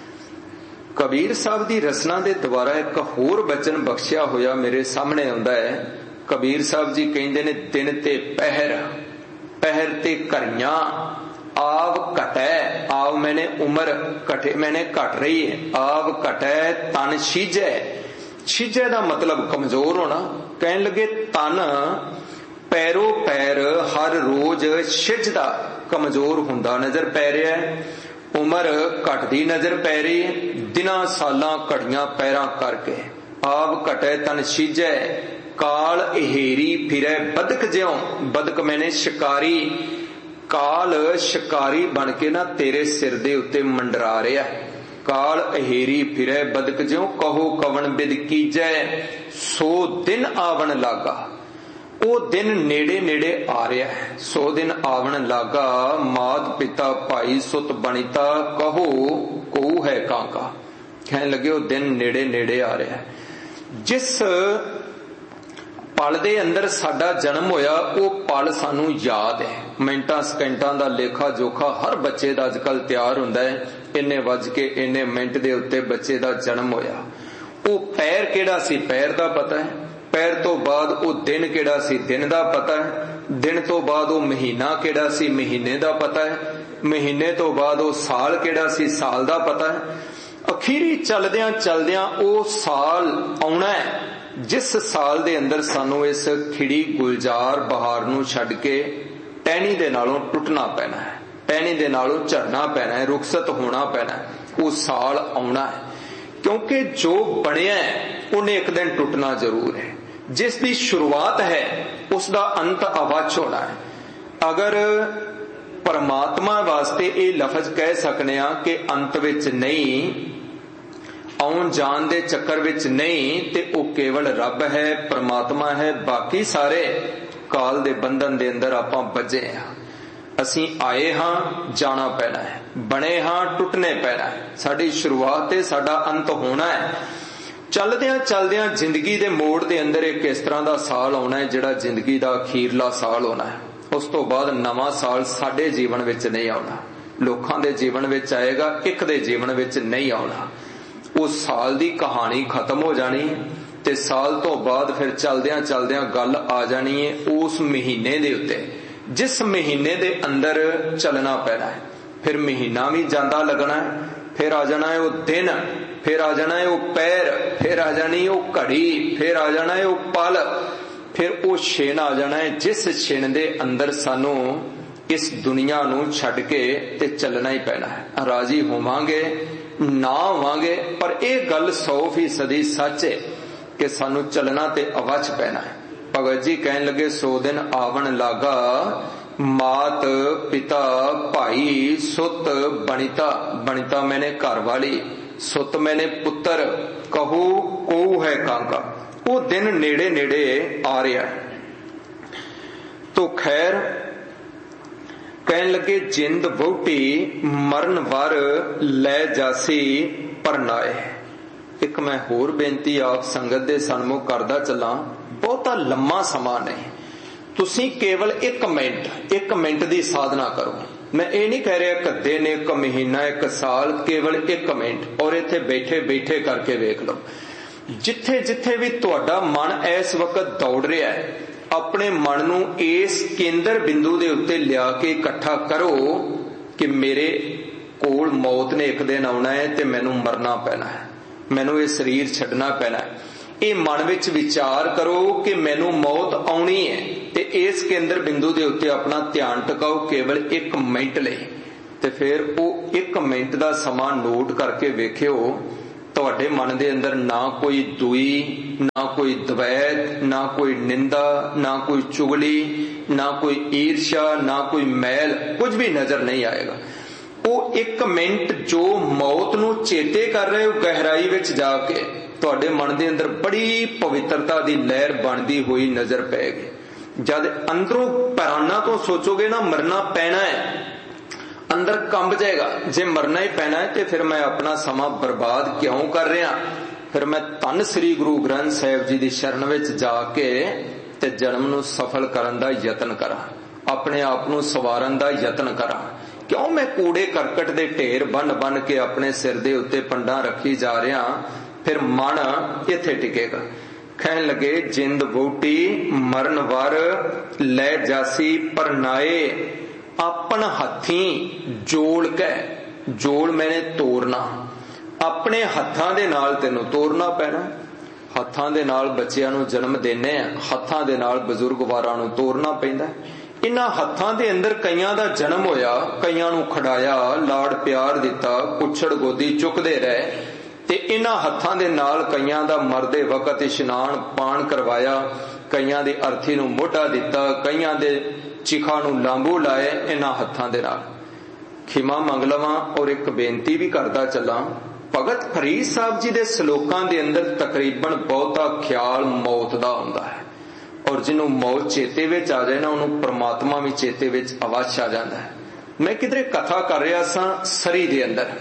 ਕਬੀਰ ਸਾਹਿਬ ਦੀ ਰਚਨਾ ਦੇ ਦੁਆਰਾ ਇੱਕ ਹੋਰ ਬਚਨ ਬਖਸ਼ਿਆ ਹੋਇਆ ਮੇਰੇ ਸਾਹਮਣੇ ਆਉਂਦਾ ਹੈ। ਕਬੀਰ ਸਾਹਿਬ ਜੀ ਕਹਿੰਦੇ ਨੇ ਦਿਨ ਤੇ ਪਹਿਰ, ਪਹਿਰ ਤੇ ਘਰੀਆਂ, ਆਵ ਘਟੈ, ਆਵ ਮੈਨੇ ਉਮਰ ਘਟੇ, ਮੈਨੇ ਘਟ ਰਹੀ ਹੈ, ਆਵ ਘਟੈ ਤਨ ਛੀਜੈ। ਛੀਜੈ ਦਾ ਮਤਲਬ ਕਮਜ਼ੋਰ ਹੋਣਾ। ਕਹਿਣ ਲੱਗੇ ਤਨ ਪੈਰੋਂ ਪੈਰ ਹਰ ਰੋਜ਼ ਛਿਜਦਾ, ਕਮਜ਼ੋਰ ਹੁੰਦਾ ਨਜ਼ਰ ਪੈ ਰਿਹਾ ਹੈ। ਉਮਰ ਘਟਦੀ ਨਜ਼ਰ ਪੈ ਰਹੀ ਹੈ, ਦਿਨਾਂ ਸਾਲਾਂ ਘੜੀਆਂ ਪੈਰਾਂ ਕਰਕੇ। ਆਵ ਘਟੈ ਤਨ ਛੀਜੈ, ਕਾਲ ਅਹੇਰੀ ਫਿਰੈ ਬਦਕ ਜਿਉਂ, ਬਦਕ ਮੈਨੇ ਸ਼ਿਕਾਰੀ, ਕਾਲ ਸ਼ਿਕਾਰੀ ਬਣ ਕੇ ਨਾ ਤੇਰੇ ਸਿਰ ਦੇ ਉੱਤੇ ਮੰਡਰਾ ਰਿਹਾ। ਕਾਲ ਅਹੇਰੀ ਫਿਰੈ ਬਦਕ ਜਿਉਂ, ਕਹੋ ਕਵਣ ਬਿਦ ਕੀਜੈ, ਸੋ ਦਿਨ ਆਵਣ ਲਾਗਾ। ਉਹ ਦਿਨ ਨੇੜੇ ਨੇੜੇ ਆ ਰਿਹਾ ਹੈ, ਸੋ ਦਿਨ ਆਵਣ ਲਾਗਾ। ਮਾਤ ਪਿਤਾ ਭਾਈ ਸੁਤ ਬਣੀਤਾ, ਕਹੋ ਕੋ ਹੈ ਕਾਂਕਾ। ਕਹਿਣ ਲੱਗੇ ਉਹ ਦਿਨ ਨੇੜੇ ਨੇੜੇ ਆ ਰਿਹਾ ਹੈ। ਜਿਸ ਪਲ ਦੇ ਅੰਦਰ ਸਾਡਾ ਜਨਮ ਹੋਇਆ ਉਹ ਪਲ ਸਾਨੂੰ ਯਾਦ ਹੈ। ਮਿੰਟਾਂ ਸਕਿੰਟਾਂ ਦਾ ਲੇਖਾ ਜੋਖਾ ਹਰ ਬੱਚੇ ਦਾ ਅੱਜ ਕੱਲ ਤਿਆਰ ਹੁੰਦਾ ਹੈ। ਇੰਨੇ ਵੱਜ ਕੇ ਇੰਨੇ ਮਿੰਟ ਦੇ ਉੱਤੇ ਬੱਚੇ ਦਾ ਜਨਮ ਹੋਇਆ। ਉਹ ਪੈਰ ਕਿਹੜਾ ਸੀ ਪੈਰ ਦਾ ਪਤਾ ਹੈ, ਪੈਰ ਤੋਂ ਬਾਅਦ ਉਹ ਦਿਨ ਕਿਹੜਾ ਸੀ ਦਿਨ ਦਾ ਪਤਾ ਹੈ, ਦਿਨ ਤੋਂ ਬਾਅਦ ਉਹ ਮਹੀਨਾ ਕਿਹੜਾ ਸੀ ਮਹੀਨੇ ਦਾ ਪਤਾ ਹੈ, ਮਹੀਨੇ ਤੋਂ ਬਾਅਦ ਉਹ ਸਾਲ ਕਿਹੜਾ ਸੀ ਸਾਲ ਦਾ ਪਤਾ ਹੈ। ਅਖੀਰੀ ਚਲਦਿਆਂ ਚਲਦਿਆਂ ਉਹ ਸਾਲ ਆਉਣਾ ਹੈ ਜਿਸ ਸਾਲ ਦੇ ਅੰਦਰ ਸਾਨੂੰ ਇਸ ਖਿੜੀ ਗੁਲਜ਼ਾਰ ਬਹਾਰ ਨੂੰ ਛੱਡ ਕੇ ਟਹਿਣੀ ਦੇ ਨਾਲੋਂ ਟੁੱਟਣਾ ਪੈਣਾ ਹੈ, ਟਹਿਣੀ ਦੇ ਨਾਲੋਂ ਝੜਨਾ ਪੈਣਾ ਹੈ, ਰੁਖਸਤ ਹੋਣਾ ਪੈਣਾ ਹੈ। ਉਹ ਸਾਲ ਆਉਣਾ ਹੈ ਕਿਉਂਕਿ ਜੋ ਬਣਿਆ ਉਹਨੇ ਇੱਕ ਦਿਨ ਟੁੱਟਣਾ ਜ਼ਰੂਰ ਹੈ। ਜਿਸ ਦੀ ਸ਼ੁਰੂਆਤ ਹੈ ਉਸ ਦਾ ਅੰਤ ਅਵੱਛ ਹੋਣਾ ਹੈ। ਅਗਰ ਪਰਮਾਤਮਾ ਵਾਸਤੇ ਇਹ ਲਫ਼ਜ਼ ਕਹਿ ਸਕਨੇ ਆ ਕਿ ਅੰਤ ਵਿੱਚ ਨਹੀਂ, ਆਉਣ ਜਾਣ ਦੇ ਚੱਕਰ ਵਿੱਚ ਨਹੀਂ, ਤੇ ਉਹ ਕੇਵਲ ਰੱਬ ਹੈ, ਪਰਮਾਤਮਾ ਹੈ। ਬਾਕੀ ਸਾਰੇ ਕਾਲ ਦੇ ਬੰਧਨ ਦੇ ਅੰਦਰ ਆਪਾਂ ਬੱਝੇ ਹਾਂ। ਅਸੀਂ ਆਏ ਹਾਂ, ਜਾਣਾ ਪੈਣਾ ਹੈ, ਬਣੇ ਹਾਂ, ਟੁੱਟਣੇ ਪੈਣਾ ਹੈ। ਸਾਡੀ ਸ਼ੁਰੂਆਤ ਤੇ ਸਾਡਾ ਅੰਤ ਹੋਣਾ ਹੈ। ਚੱਲਦਿਆਂ ਚੱਲਦਿਆਂ ਜ਼ਿੰਦਗੀ ਦੇ ਮੋੜ ਦੇ ਅੰਦਰ ਇੱਕ ਇਸ ਤਰ੍ਹਾਂ ਦਾ ਸਾਲ ਆਉਣਾ ਹੈ ਜਿਹੜਾ ਜ਼ਿੰਦਗੀ ਦਾ ਅਖੀਰਲਾ ਸਾਲ ਹੋਣਾ ਹੈ। ਉਸ ਤੋਂ ਬਾਅਦ ਨਵਾਂ ਸਾਲ ਸਾਡੇ ਜੀਵਨ ਵਿੱਚ ਨਹੀਂ ਆਉਣਾ, ਲੋਕਾਂ ਦੇ ਜੀਵਨ ਵਿੱਚ ਆਏਗਾ, ਇੱਕ ਦੇ ਜੀਵਨ ਵਿੱਚ ਨਹੀਂ ਆਉਣਾ। ਉਸ ਸਾਲ ਦੀ ਕਹਾਣੀ ਖਤਮ ਹੋ ਜਾਣੀ ਹੈ ਤੇ ਸਾਲ ਤੋਂ ਬਾਅਦ ਫਿਰ ਚੱਲਦਿਆਂ ਚੱਲਦਿਆਂ ਗੱਲ ਆ ਜਾਣੀ ਹੈ ਉਸ ਮਹੀਨੇ ਦੇ ਉੱਤੇ ਜਿਸ ਮਹੀਨੇ ਦੇ ਅੰਦਰ ਚੱਲਣਾ ਪੈਣਾ ਹੈ। ਫਿਰ ਮਹੀਨਾ ਵੀ ਜਾਂਦਾ ਲੱਗਣਾ ਹੈ, फिर आ जाना है वो दिन, फिर आ जाना है वो पैर, फिर आ जानी वो घड़ी, फिर आ जाना है वो पल, फिर वो छिन आ जाना है जिस छिन दे अंदर सानू इस दुनिया नू छड्ड के ते चलना ही पैना है। राजी होवांगे ना होवांगे, पर यह गल सौ फीसदी सच है कि सानू चलना ते अवच पैना है। भगत जी कहन लगे सौ दिन आवन लागा, मात पिता भाई सुत बनिता, बनिता मैंने घर वाली, सुत मैंने पुत्र, कहू को है कांका। वो दिन नेड़े नेड़े आ रहा है। तो खैर कहन लगे जिंद वोटी मरण वर लै जासी परनाए। एक मैं होर बेनती आप संगत दे सन्मुख करदा चला, बहुता लम्मा समा नहीं, तुसी केवल एक मिनट एक मिनट दी साधना करो। मैं ये नहीं कह रहा एक दिन एक महीना एक साल, केवल एक मिनट, और इत्थे बैठे बैठे करके वेख लो। जिथे जिथे भी तुहाडा मन इस वक्त दौड़ रहा है, अपने मन नू इस केंद्र बिंदु दे उत्ते लिया के इकट्ठा करो कि मेरे कोल मौत ने एक दिन आना है ते मैनू मरना पैना है, मैनू ये शरीर छड्डना पैना है। ये मन विच विचार करो कि मैनू मौत आउणी है, ते इस केंद्र बिंदु दे उत्ते अपना ध्यान टिकाओ केवल एक मिनट लई, ते फिर वो एक मिनट दा समा नोट करके वेखियो तुहाडे मन दे अंदर ना कोई दुई, ना कोई द्वैत, ना कोई निंदा, ना कोई चुगली, ना कोई ईर्ष्या, ना कोई मैल, कुछ भी नजर नहीं आएगा। वो एक मिनट जो मौत नू चेते कर रहे हो गहराई विच जाके तुहाडे मन दे अंदर बड़ी पवित्रता दी लहर बनदी हुई नजर पैगी। जद अंदरों प्राणा तो सोचोगे ना मरना पैना है, अंदर कंब जाएगा, जे मरना ही पैना है तो फिर मैं अपना समा बर्बाद क्यों कर रहा, फिर मैं धन श्री गुरु ग्रंथ साहिब जी की शरण विच जाके ते जन्म नू सफल करन दा यतन करा, अपने आप नू सवारन दा यतन करा। क्यों मैं कूड़े करकट दे ढेर बन बन के अपने सिर दे उत्ते पंडा रखी जा रहा, फिर मन इत्थे टिकेगा। कहन लगे जिंद वोटी मरण वर लै जासी परनाए, अपन हथी जोड़ के, जोड़ मैंने तोड़ना, अपने हत्थां दे नाल तेनू तोड़ना पैना। हत्थां दे नाल बच्चियां नू जन्म देने, हत्थां दे नाल बजुर्ग वारां नू तोड़ना पैंदा। इन्हां हत्थां दे अंदर कईयां दा जन्म होया, कईयां नू खड़ाया, लाड़ प्यार दिता, कुछड़ गोदी चुकदे रहे, ते इन्हां हत्थां दे नाल कईयां दा मरदे वकत इशनान पान करवाया, कईयां दी अर्थी नू मोढा दिता, कईयां दे चिखा नू लांबू लाए इन्हां हत्थां दे नाल। खिमा मंग लवां और एक बेनती भी करदा चला, भगत फरीद साहब जी दे सलोकां दे अंदर तकरीबन बहुता ख्याल मौत दा हुंदा है, और जिन्हों मौत चेते विच आ जाए ना उन्होंने परमात्मा भी चेते विच अवश आ जाता है। मैं किधरे कथा कर रहा सा सरी दे अंदर,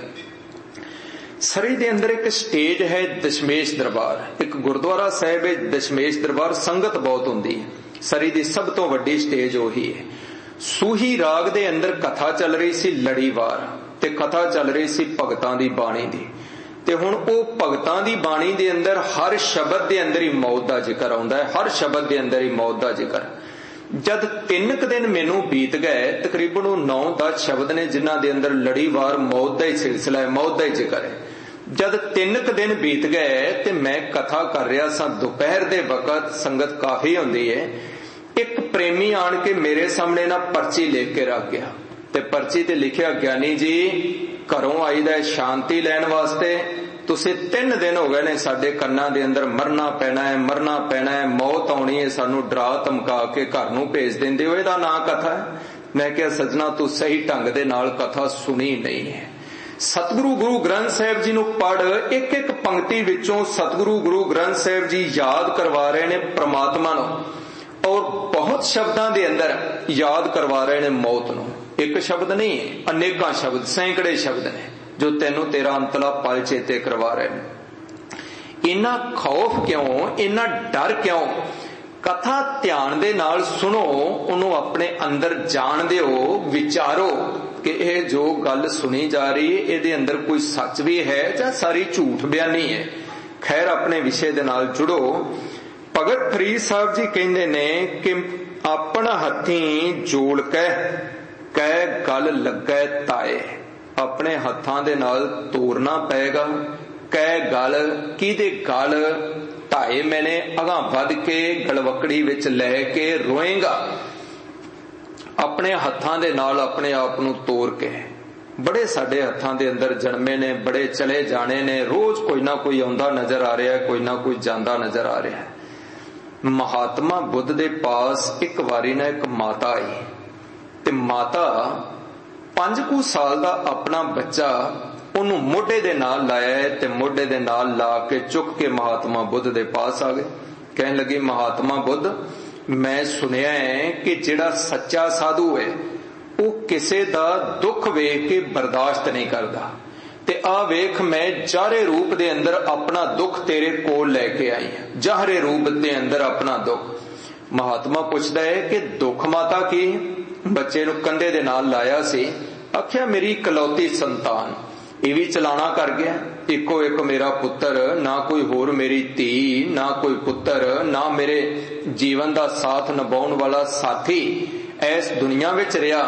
सरी दे अंदर एक स्टेज है दशमेश दरबार, एक गुरुद्वारा साहिब है दशमेश दरबार, संगत बहुत हुंदी है। सरी दी सब तो वड्डी स्टेज ओही है। सूही राग दे अंदर कथा चल रही सी लड़ीवार, ते कथा चल रही सी भगतां दी बाणी दी, ते हुण ओ भगतां दी बाणी दे अंदर हर शब्द दे अंदर ही मौत दा जिक्र आउंदा है, हर शब्द दे अंदर ही मौत दा जिक्र। जद तीन क दिन मैनू बीत गए, तकरीबन वो नौ दस शब्द ने जिन्हां दे अंदर लड़ीवार मौत दा ही सिलसिला है, मौत दा ही जिक्र है। जद तीन क दिन बीत गए ते मैं कथा कर रहा सा, दोपहर दे वकत संगत काफी हुंदी है, एक प्रेमी आन के मेरे सामने ना पर्ची लिख के रख गया, ते पर्ची ते लिखिया ज्ञानी जी घरों आईदा है शांति लैण वास्ते, तुसी तीन दिन हो गए ने साडे कन्नां दे अंदर मरना पैना है, मरना पैना है, मौत आउणी है, सानू डरा धमका के घर नूं भेज दिंदे हो, इहदा नां कथा है। मैं कहा सजना तू सही ढंग दे नाल कथा सुनी नहीं है। सतगुरु गुरु ग्रंथ साहिब जी नूं पढ़, एक एक पंक्ति विचों सतगुरु गुरु ग्रंथ साहिब जी याद करवा रहे ने परमात्मा नूं, और बहुत शब्दां दे अंदर याद करवा रहे ने मौत नूं। एक शब्द नहीं है, अनेकां शब्द, सैकड़े शब्द ने जो तेनू तेरा अंतला पल चेते करवा रहे हैं। इन्ना खौफ क्यों, इन्ना डर क्यों? कथा ध्यान दे नाल सुनो, उन्होंने अपने अंदर जान दिओ, विचारो कि यह जो गल सुनी जा रही है ये अंदर कोई सच भी है या सारी झूठ बयानी है। खैर अपने विषय दे नाल जुड़ो। भगत फरीद साहब जी कहते ने कि अपना हथी जोड़ के कै गल लगे ताए, अपने हत्थां दे नाल तोड़ना पेगा। कै गल किहदे गल ढाए मैंने अगां वध के गलवकड़ी विच लै के रोएगा। अपने हत्थां दे नाल अपने आप नूं तोड़ के। बड़े साडे हत्थां दे अंदर जन्मे ने, बड़े चले जाने ने, रोज कोई ना कोई आउंदा नजर आ रहा है, कोई ना कोई जांदा नजर आ रहा है। महात्मा बुद्ध दे पास एक वारी ना एक माता आई ते माता पांच कु साल दा अपना बच्चा उन्होंने मोढे दे नाल लाया है ते मोढे दे नाल ला के चुक के महात्मा बुद्ध दे पास आ गए। कहने लगी, महात्मा बुद्ध, मैं सुनिया है कि जिहड़ा सच्चा साधु है वो किसे दा दुख वेख के बर्दाश्त नहीं करता ते आ वेख मैं जाहरे रूप दे अंदर अपना दुख तेरे कोल लैके आई हां। जाहरे रूप दे अंदर अपना दुख। महात्मा पूछदा है कि दुख माता की? बच्चे नूं कंधे दे नाल लाया सी, आख्या मेरी इकलौती संतान ये भी चलाना कर गया। इको एक मेरा पुत्र, ना कोई होर मेरी धी, ना कोई पुत्र, ना मेरे जीवन का साथ निभाउण वाला साथी इस दुनिया विच रहा।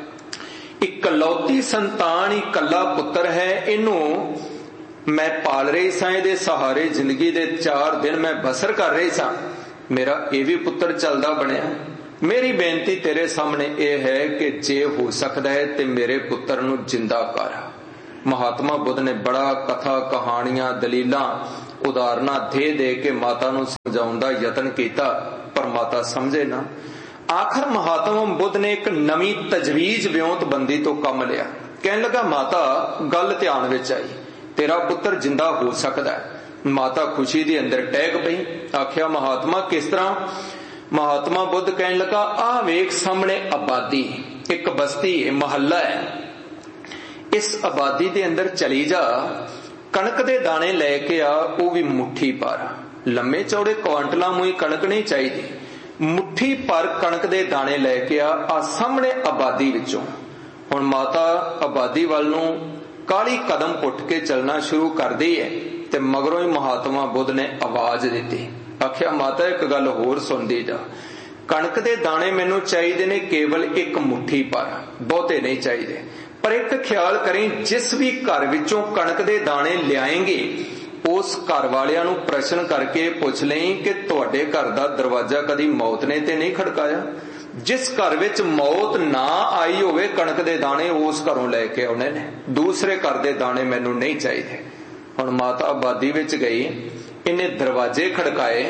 इकलौती संतान, इकल्ला पुत्र है, इनू मैं पाल रही सा, इहदे सहारे जिंदगी दे चार दिन मैं बसर कर रही सा। मेरा ये भी पुत्र चलदा बनिया। मेरी बेनती तेरे सामने ये है कि जे हो सकता है ते मेरे पुत्र नूं जिंदा कर। महात्मा बुद्ध ने बड़ा कथा कहानियां दलीलां उदाहरणा दे दे के माता नूं समझाउण दा यतन कीता, पर माता समझे ना। आखिर महात्मा बुद्ध ने एक नवी तजवीज विਉਂਤਬੰਦੀ तो कम लिया। कहने लगा, माता गल ध्यान विच आई, तेरा पुत्र जिंदा हो सकता है। माता खुशी दे अंदर टहक पई। आख्या, महात्मा किस तरह? महात्मा बुद्ध कहने लगा, आ वेख सामने आबादी, एक बस्ती है, महल्ला है, इस आबादी दे अंदर चली जा, कणक दे दाने लेके आ, वो भी मुट्ठी पर। लम्मे चौड़े क्वांटलां मुई कणक नहीं चाहिए, मुट्ठी पर कणक दे दाने लेके आ, आ सामने आबादी विचों। हुण माता आबादी वाल नूं काली कदम पुट के चलना शुरू कर दी है ते मगरों ही महात्मा बुद्ध ने आवाज दी। आख्या, माता एक गल होर सुनदी जा, कणक दे दाने मैनू चाहिए ने केवल एक मुट्ठी पर, बहुते नहीं चाहिए। पर एक ख्याल करें, जिस भी घर विचों कणक दे दाने लियाएंगे उस घर वालियां नूं प्रश्न करके पुछ लें कि तुहाडे घर दा दरवाजा कदी मौत ने ते नहीं खड़काया। जिस घर विच मौत ना आई होवे कणक दे दाने उस घरों लैके आउणे ने, दूसरे घर दे दाने मैनू नहीं चाहिए। हुण माता आबादी विच गई, इन्हें दरवाजे खड़काए,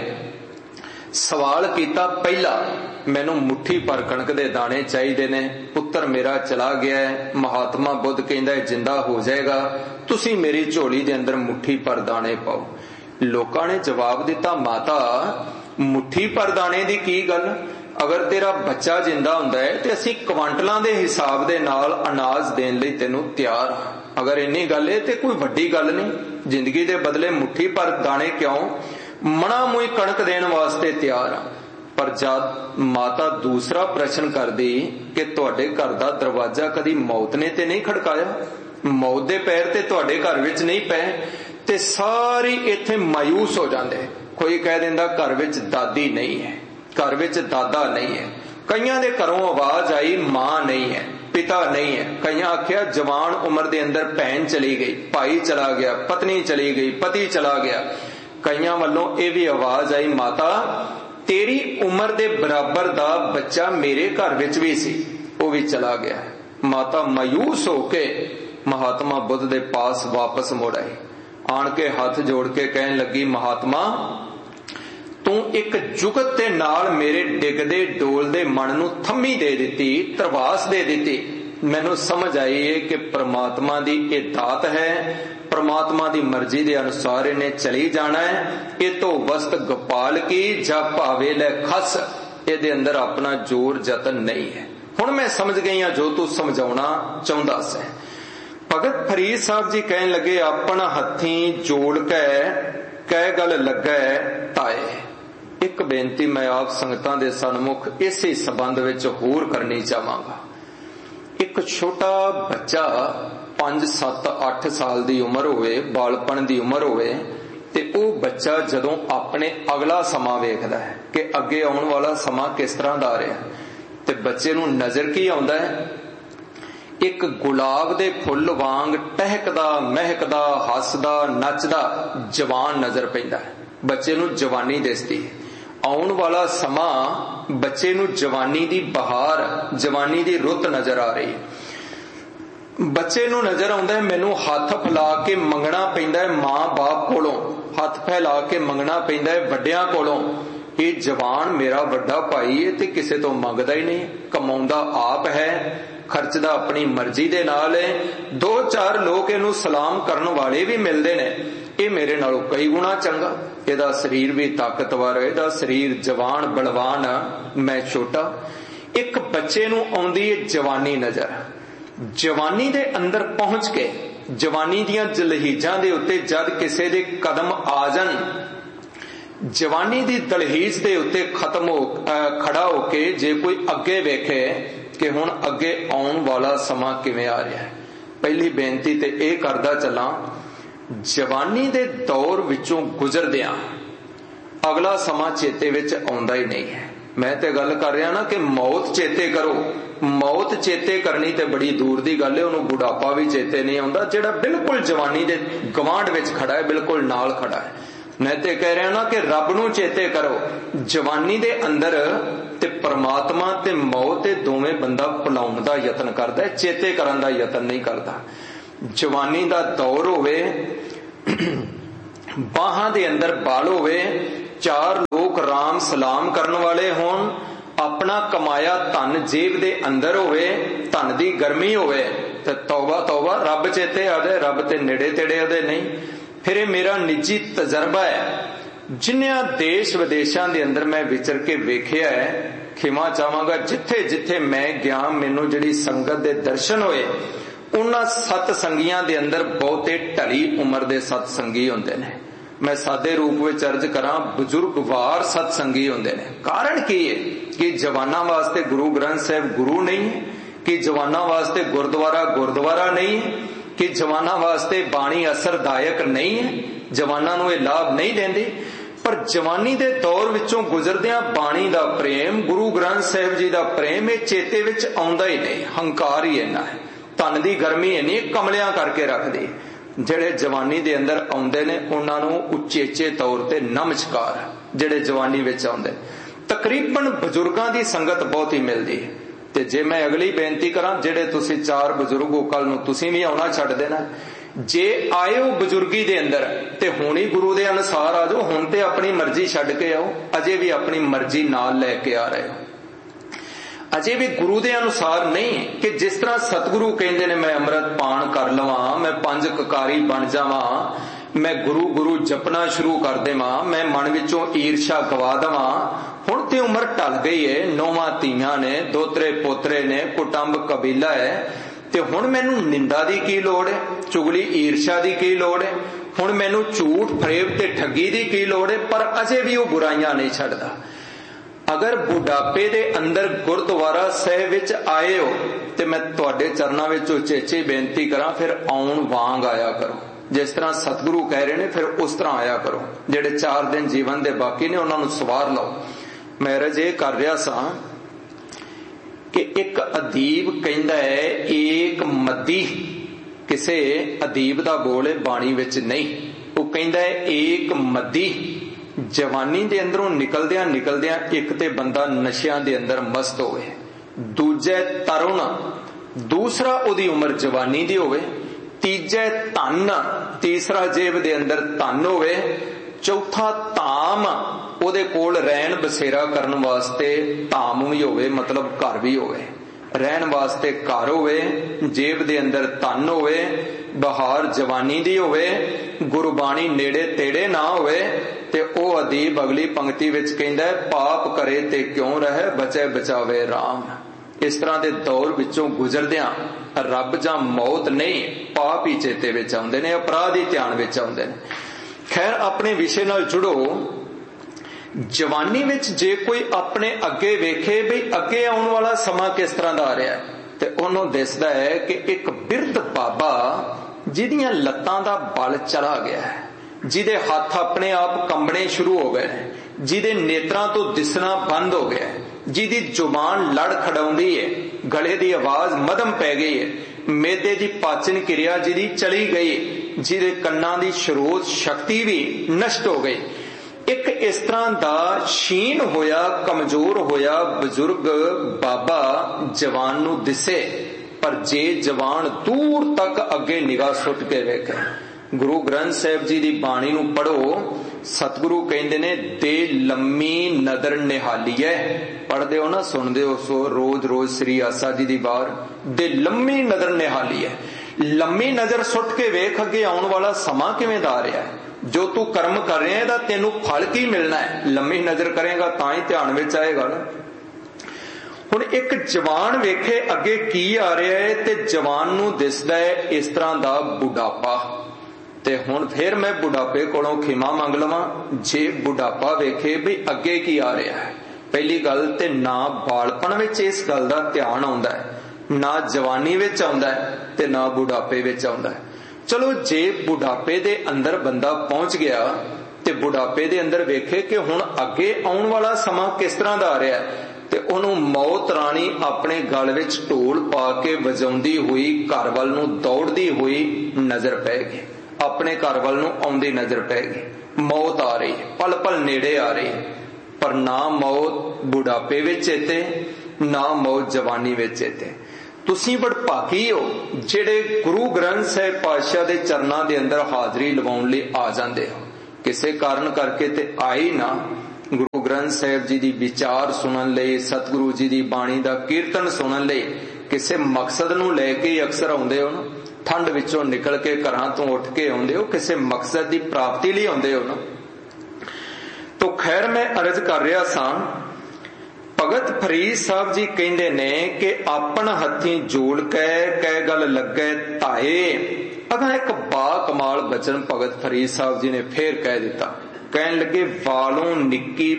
सवाल किया, पहला मैनू मुट्ठी पर कणक दे दाने चाहिए ने, पुत्र मेरा चला गया है, महात्मा बुद्ध कहंदा है जिंदा हो जाएगा, तुसी मेरी झोली दे अंदर मुट्ठी पर दाने पाओ। लोकां ने जवाब दिता, माता मुट्ठी पर दाने दी की गल? अगर तेरा बच्चा जिंदा हुंदा है ते असीं क्वांटलां दे हिसाब दे नाल अनाज देण लई तैनूं तैयार हां। अगर इन्नी गल है ते कोई वड्डी गल नहीं, जिंदगी दे बदले मुट्ठी पर दाने क्यों? मना मुई कणक देण वास्ते तैयार हां। पर जद माता दूसरा प्रश्न कर दी कि तुहाडे घर दा दरवाजा कदी मौत ने ते नहीं खड़काया, मौत दे पैर ते तुहाडे घर विच नहीं पए, ते सारी इत्थे मायूस हो जांदे। कोई कह दिंदा घर विच दादी नहीं है, घर विच दादा नहीं है, कईयां दे घरों आवाज आई मां नहीं है, पिता नहीं है, कईयां आख्या जवान उम्र दे अंदर भैन चली गई, भाई चला गया, पत्नी चली गई, पति चला गया। कईयां वालों ये भी आवाज आई, माता तेरी उम्र दे बराबर दा बच्चा मेरे घर विच भी सी, वो भी चला गया। माता मायूस होके महात्मा बुद्ध दे पास वापस मुड़ आई, आन के हाथ जोड़ के कहन लगी, महात्मा तू एक जुगत दे नाल मेरे डिगदे डोलदे मन नूं थम्मी दे दिती, तरवास दे दिती। मैनू समझ आई है कि परमात्मा दी ये दात है, परमात्मा दी मर्जी दे अनुसार इन्हें चली जाना है। ये तो वस्त गोपाल की जा भावे ले खस, ये अंदर अपना जोर जतन नहीं है। हुण मैं समझ गई हां जो तू समझाउणा चाहुंदा सी। भगत फरीद साहब जी कहन लगे, अपना हथी जोड़ के कह गल लगे ताए। एक बेनती मैं आप संगतां दे सन्मुख इसी संबंध विच होर करनी चाहांगा। एक छोटा बच्चा पांच सत्त अठ साल दी उम्र होवे, बालपन दी उम्र होवे, ते ओ बच्चा जदों अपने अगला समा वेखदा है कि अगे आउण वाला समा किस तरह दा आ रहा, ते बच्चे नूं नजर की आउंदा है एक गुलाब दे फुल वांग टहकदा महकदा हसदा नचदा जवान नजर पैंदा है। बच्चे नूं जवानी दिसदी है। आउण वाला समा बच्चे नूं जवानी दी बहार जवानी दी रुत नजर आ रही है। बच्चे नूं नजर आउंदा है मैनूं हथ फैला के मंगना पैंदा है मां बाप कोलों, हथ फैला के मंगना पैंदा है वड्डियां कोलों। ये जवान मेरा वड्डा भाई है ते किसे तो मंगदा ही नहीं, कमाउंदा आप है, खर्चदा अपनी मर्जी दे नाल है। दो चार लोग इहनूं सलाम करन वाले भी मिलदे ने, ये मेरे नालों कई गुणा चंगा, इहदा शरीर भी ताकतवर, इहदा शरीर जवान बलवान, मैं छोटा। एक बच्चे नूं आउंदी है जवानी नजर। जवानी दे अंदर पहुंच के जवानी दियां दलहीजां दे उत्ते जद किसे दे कदम आ जाण, जवानी दी दलहीज दे उत्ते खत्म हो खड़ा होके जे कोई अगे वेखे कि हुण अगे आउण वाला समा किवें आ रहा है, पहली बेनती ते इह करदा चलां, जवानी दे दौर विचों गुजरदियां अगला समा चेते विच आउंदा ही नहीं है। मैं ते गल कर रहा ना कि मौत चेते करो, मौत चेते करनी ते बड़ी दूर दी गल है, उहनूं बुढ़ापा भी चेते नहीं आउंदा जिहड़ा बिल्कुल जवानी दे गवांढ विच खड़ा है, बिल्कुल नाल खड़ा है। मैं ते कह रहा ना कि रब नूं चेते करो, जवानी दे अंदर ते परमात्मा ते मौत ते दोवें बंदा भुलाउण दा यतन करदा है, चेते करन दा यतन नहीं करदा। जवानी दा दौर होवे, बाहां दे अंदर बाल होवे, चार लोग राम सलाम करन वाले होण, अपना कमाया धन जेब दे अंदर होवे, धन दी गर्मी होवे ते तौबा तौबा रब चेते आ जाए, रब ते नेड़े तेड़े ओदे नहीं। फिर मेरा निजी तजर्बा है, जिन्नियां देश विदेशां दे अंदर मैं विचर के वेखिया है, खिमा चाहांगा जिथे जिथे मैं गया मैनू जिहड़ी संगत दे दर्शन होए, उन्हां सतसंगियां दे अंदर बहुते ढली उम्र दे सतसंगी हुंदे ने। मैं सादे रूप विच अर्ज करां, बजुर्गवार सतसंगी हुंदे ने। कारण की है कि जवानां वास्ते गुरु ग्रंथ साहिब गुरु नहीं है, कि जवानां वास्ते गुरुद्वारा गुरुद्वारा नहीं है, कि जवाना वास्ते बाणी असरदायक नहीं है, जवाना नूं इह लाभ नहीं देंदी। पर जवानी दे दौर विचों गुजरदियां बाणी दा प्रेम, गुरु ग्रंथ साहिब जी दा प्रेम, इह चेते विच आउंदा ही नहीं। हंकार ही इन्ना है, धन दी गर्मी इन्नी कमलियां करके रखदी। जिहड़े जवानी दे अंदर आउंदे ने उन्हां नूं उचेचे तौर ते नमस्कार, जिहड़े जवानी विच आउंदे तकरीबन बजुर्गां दी संगत बहुत ही मिलदी है। ते जे मैं अगली बेनती करां, जेड़े तुसी चार बजुर्ग हो कल नूं तुसी भी आउणा छड्ड देना। जे आए हो बजुर्गी दे अंदर ते हुण ही गुरु दे अनुसार आ जाओ, हुण ते अपनी मर्जी छड्ड के आओ, अजे भी अपनी मर्जी नाल लैके आ रहे हो, अजे भी गुरु दे अनुसार नहीं कि जिस तरह सतगुरु कहंदे ने मैं अमृत पान कर लवां, मैं पंज ककारी बन जावां, मैं गुरु गुरु जपना शुरू कर देवां, मैं मन विचों ईर्षा गवा देवां। हुण ते उम्र टल गई है, नौवां धीआं ने, दोतरे पोतरे ने, कुटुंब कबीला है, ते हुण मैनूं निंदा दी की लोड़ है, चुगली ईर्षा दी की लोड़ है, हुण मैनूं झूठ फरेब ते ठगी दी की लोड़ है। पर अजे भी वो बुराइयां नहीं छड्डदा। अगर बुढ़ापे दे अंदर गुरुद्वारा साहिब विच आए हो ते मैं तुहाडे चरनां विच उचेची बेनती करां, फिर आउण वांग आया करो। जिस तरह सतगुरु कह रहे ने फिर उस तरह आया करो। जिहड़े चार दिन जीवन दे बाकी ने उन्हां नूं सवार लो। मैं रज ये कर रहा सा कि एक अदीब कहंदा है, एक मदी, किसे अदीब दा बोल है बाणी विच नहीं, वो कहंदा है एक मदी जवानी दे अंदरों निकलदियां निकलदियां एक ते बंदा नशियां दे अंदर मस्त होवे, दूजे तरुण, दूसरा ओदी उम्र जवानी दी होवे, तीजे धन, तीसरा जेब दे अंदर धन होवे, चौथा धाम, ओदे कोल रहन बसेरा करन वास्ते धाम भी होवे, मतलब घर भी होवे, रहन वास्ते घर होवे, जेब दे अंदर धन होवे, बहार जवानी दी होवे, गुरबाणी नेड़े तेड़े ना होवे। ते ओ अदीब अगली पंक्ति विच कहंदा है, पाप करे ते क्यों रहे, बचे बचावे राम। इस तरह के दौर विचों गुजरदियां रब जां मौत नहीं, पाप ही चेते विच आउंदे ने, अपराध ही ध्यान विच आउंदे ने। खैर अपने विषय नाल जुड़ो। जवानी विच जे कोई अपने अगे वेखे भी अगे आउण वाला समा किस तरह दा आ रहा है, ते उहनूं दिसदा है कि एक बिरध बाबा जिहदियां लत्तां दा बल चला गया है, जिहदे हथ अपने आप कंबने शुरू हो गए, जिहदे नेत्रां तो दिसना बंद हो गया, जिहदी जुबान लड़ खड़ाउंदी है, गले की आवाज मधम पै गई है, मेदे की पाचन क्रिया जिहदी चली गई, जिहदे कन्नां दी स्रोत शक्ति भी नष्ट हो गई। एक इस तरह का क्षीण होया, कमजोर होया बजुर्ग बाबा जवान नूं दिसे, पर जे जवान दूर तक अगे निगाह सुट के वेखे। गुरु ग्रंथ साहिब जी की बाणी नूं पढ़ो, सतगुरु कहंदे ने दे लम्मी नदर निहाली है। पढ़दे हो ना, सुनदे हो सो रोज रोज श्री आसा जी दी बार, दे लम्मी नदर निहाली है। लम्मी नजर सुट के वेख अगे आउण वाला समा किवें दा आ रहा है, जो तू कर्म कर रहा है दा तेनू फल की मिलना है। लम्मी नजर करेगा तां ही ध्यान विच आएगा ना। हुण एक जवान वेखे अगे की आ रहा है, ते जवान नूं दिसदा है इस तरह दा बुढ़ापा। ते हुण फिर मैं बुढ़ापे कोलों खिमा मंग लवां, जे बुढ़ापा वेखे भी अगे की आ रहा है। पहली गल ते ना बालपन विच इस गल दा ध्यान आउंदा है, ना जवानी विच आउंदा है, ते ना बुढ़ापे विच आउंदा है। चलो जे बुढ़ापे दे अंदर बंदा पहुंच गया, ते बुढ़ापे दे अंदर वेखे कि हुण अगे आउण वाला समा किस तरह दा आ रहा है, ते उहनूं मौत राणी अपने गल विच ढोल पा के वजाउंदी हुई घर वल नूं दौड़दी हुई नजर पैगी, अपने घर वल नूं आउंदी नजर पैगी। मौत आ रही, पल पल नेड़े आ रही, पर ना मौत बुढ़ापे विच चेते, ना मौत जवानी विच चेते। तुसीं वडभागी हो जिहड़े गुरु ग्रंथ साहिब पातशाह दे चरनां दे अंदर हाजरी लवाउण लई आ जांदे हो। किसे कारण करके ते आई ना, गुरु ग्रंथ साहिब जी दी विचार सुनन लई, सतगुरु जी दी बाणी दा कीर्तन सुनन लई किसे मकसद नूं लैके ही अक्सर आउंदे हो ना। ठंड विचों निकल के घरां तो उठ के आउंदे हो, किसे मकसद दी प्राप्ति लई आउंदे हो ना। तो खैर मैं अर्ज कर रहा सां, भगत फरीद साहब जी कहंदे ने कि आपन हथीं जोड़ कै कै गल लगे ताए। अगर एक बा कमाल बचन भगत फरीद साहब जी ने फिर कह दिता, कहन लगे वालों निक्की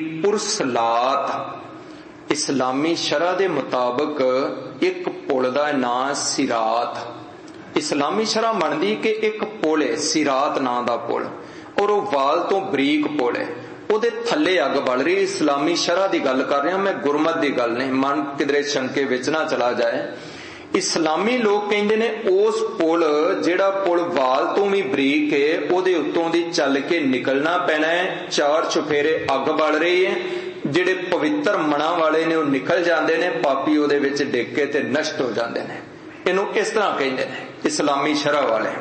पुरसलात। इस्लामी शरह दे मुताबिक एक पुल दा नां सिरात। इस्लामी शरह मनदी कि एक पुल है सिरात नां दा पुल, और वह वाल तो बरीक पुल है, ਉਹਦੇ थले अग बल रही। इस्लामी शरह की गल कर रहा मैं, गुरमत की गल नहीं, मन किधरे शंके विच ना चला जाए। इस्लामी लोग कहते ने उस पुल जिहड़ा पुल वाल तो भी बरीक है, ਉਹਦੇ उत्तों दी चल के निकलना पैना है। चार चुफेरे अग बल रही है, जिहड़े पवित्र मना वाले ने वो निकल जाते हैं, पापी ਉਹਦੇ ਵਿੱਚ ਡਿੱਗ के ते नष्ट हो जाते हैं। इनू इस तरह कहते हैं इस्लामी शरह वाले।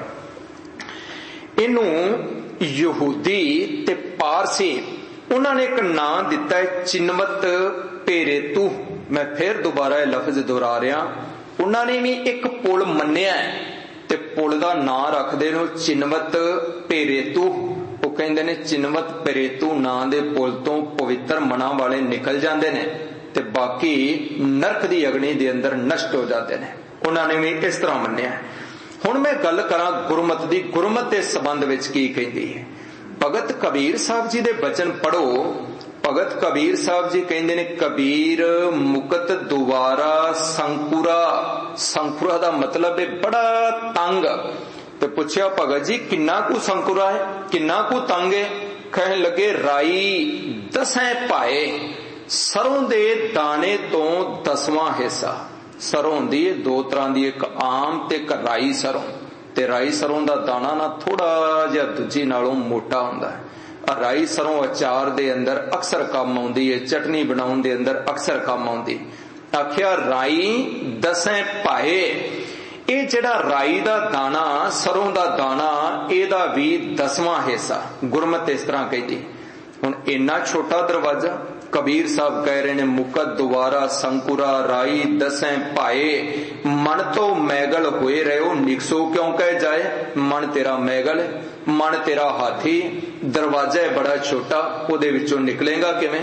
इनू यहूदी ते पारसी उन्होंने एक नाम दिता है चिन्मत पेरेतू। मैं फिर दोबारा लफ्ज दोहरा रहा, उन्होंने भी एक पुल मन्निया ते पुल का नाम रखते ने चिन्मत पेरेतू। वो कहते ने चिन्मत पेरेतू नाम दे पुल तो पवित्र मना वाले निकल जाते हैं ते बाकी नरक की अग्नि के अंदर नष्ट हो जाते हैं। उन्होंने भी इस तरह मन्निया। हुण मैं गल करा गुरमत की, गुरमत के संबंध में की कहती है। भगत कबीर साहब जी दे बचन पढ़ो। भगत कबीर साहब जी कहते ने कबीर मुकत दुबारा संकुरा। संकुरा दा मतलब है बड़ा तंग। तो पूछया भगत जी किन्ना कु संकुरा है, किन्ना कु तंग है? कहन लगे राई दसें पाए, सरों दे दाने तो दसवां हिस्सा। सरों दी दो तरह की, एक आम ते एक राई सरों। ते राई सरों दा दाना ना थोड़ा जिहा दूजी नालों मोटा हुंदा है। राई सरों अचार दे अंदर अक्सर काम आउंदी है, चटनी बनाउण दे अंदर अक्सर काम आउंदी। आखिया राई दसें पाए। ये जिहड़ा राई दा दाना, सरों दा दाना, एदा भी दसवां हिस्सा। गुरमत इस तरह कहती। हुण इन्ना छोटा दरवाजा कबीर साहब कह रहे ने मुकत दुबारा संकुरा राई दसें पाए। मन तो मैगल हुए रहो निकसो क्यों कह जाए। मन तेरा मैगल है, मन तेरा हाथी, दरवाजा है बड़ा छोटा, उहदे विचों निकलेगा किवें?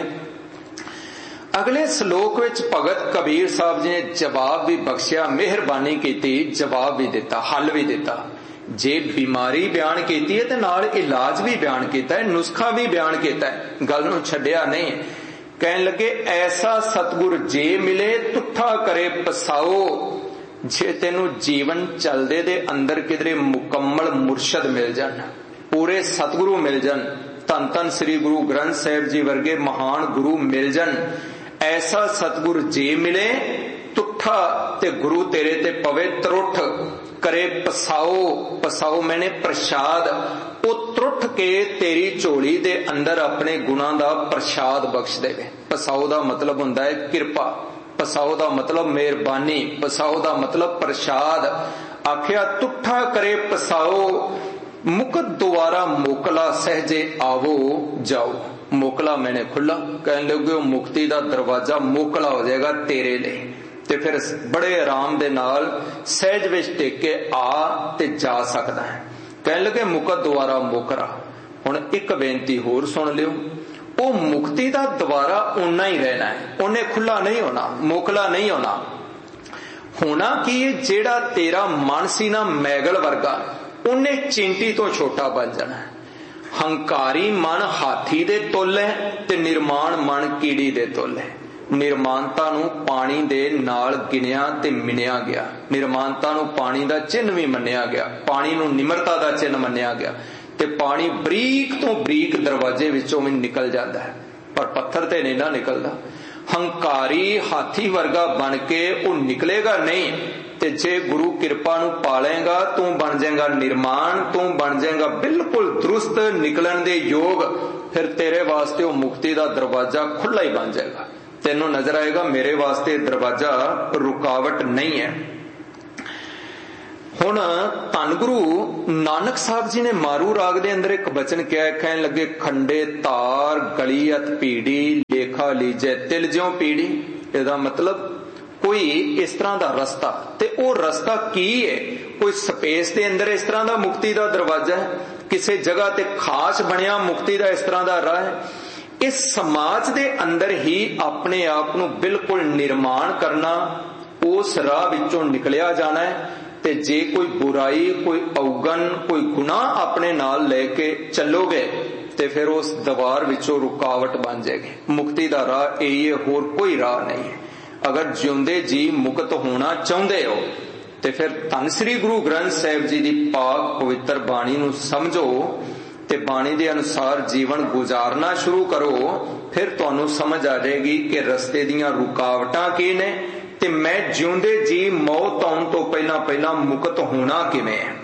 अगले श्लोक विच भगत कबीर साहब जी ने जवाब भी बख्शिया, मेहरबानी की, जवाब भी दिता, हल भी दिता। जे बीमारी बयान की है तो नाल इलाज भी बयान किया है, नुस्खा भी बयान किया है, गल नूं छड्डिया नहीं। कहन लगे ऐसा सतगुर जे मिले तुठा करे पसाओ। जे तेनू जीवन चलदे दे अंदर किधरे मुकम्मल मुर्शद मिल जान, पूरे सतगुरु मिल जान, धन धन श्री गुरु ग्रंथ साहिब जी वर्गे महान गुरु मिल जान, ऐसा सतगुर जे मिले तुठा तुठा ते गुरु तेरे ते पवे त्रुठ करे पसाओ, पसाओ मैंने प्रसाद, वो त्रुठ के तेरी झोली दे अंदर अपने गुणा दा प्रसाद बख्श देवे। पसाओ दा मतलब हुंदा है किरपा, पसाओ दा मतलब मेहरबानी, पसाओ दा मतलब प्रसाद। आखिया तुठा करे पसाओ, मुकत दोबारा मोकला सहजे आवो जाओ। मोकला मैंने खुला, कहने लगे मुक्ति दा दरवाजा मोकला हो जाएगा तेरे लिए, ते फिर बड़े आराम दे नाल सहज विच टेक के आ ते जा सकदा है। कहने लगे मुकत दोबारा मोकरा। हुण एक बेनती होर सुन लियो, वो मुक्ति दा दोबारा उन्ना ही रहना है, उन्हें खुला नहीं होना, मोकला नहीं होना। होना कि जेड़ा तेरा मन सी ना मैगल वर्गा, उन्हें चिंटी तो छोटा बन जाना है। हंकारी मन हाथी दे तुल है ते निर्माण मन कीड़ी दे तुल है। निर्माणता नूं पानी दे नाल गिनिया ते मिनिया गया, निर्माणता नूं पानी दा चिन्ह भी मन्निया गया, पानी नूं निमरता दा चिन्ह मन्निया गया, ते पानी बरीक तो बरीक दरवाजे विचों भी निकल जाता है, पर पत्थर ते नहीं ना निकलदा। हंकारी हाथी वर्गा बन के वो निकलेगा नहीं, ते जे गुरु कृपा नूं पालेगा तू बन जाएगा निर्माण, तू बन जाएगा बिल्कुल दुरुस्त निकलन दे योग, फिर तेरे वास्ते वो मुक्ति दा दरवाजा खुला ही बन जाएगा। तेनों नजर आएगा मेरे वास्ते दरवाजा रुकावट नहीं है। हुण धन गुरु नानक साहब जी ने मारू राग दे अंदर एक वचन क्या कहने लगे, खंडे तार गली अत पीड़ी लेखा लीजे तिल ज्यों पीड़ी। इसदा मतलब कोई इस तरह का रस्ता, ते वो रस्ता की है, कोई स्पेस के अंदर इस तरह का मुक्ति का दरवाजा है, किसी जगह ते खास बनया मुक्ति का इस तरह का राह है। इस समाज के अंदर ही अपने आप को बिल्कुल निर्माण करना, उस राह विचों निकलिया जाना है। ते जे कोई बुराई, कोई अवगन, कोई गुनाह अपने नाल लेके चलोगे ते फिर उस दीवार विचों रुकावट बन जाएगी। मुक्ति का राह यही है, होर कोई राह नहीं है। अगर जिउंदे जी मुक्त होना चाहते हो ते फिर धन श्री गुरु ग्रंथ साहिब जी की पाक पवित्र बाणी नूं समझो ते बाणी के अनुसार जीवन गुजारना शुरू करो, फिर तुहानूं समझ आ जाएगी कि रस्ते दीयां रुकावटां की ने ते मैं जिउंदे जी मौत आउण तो पहला पहला मुक्त होना किवें है।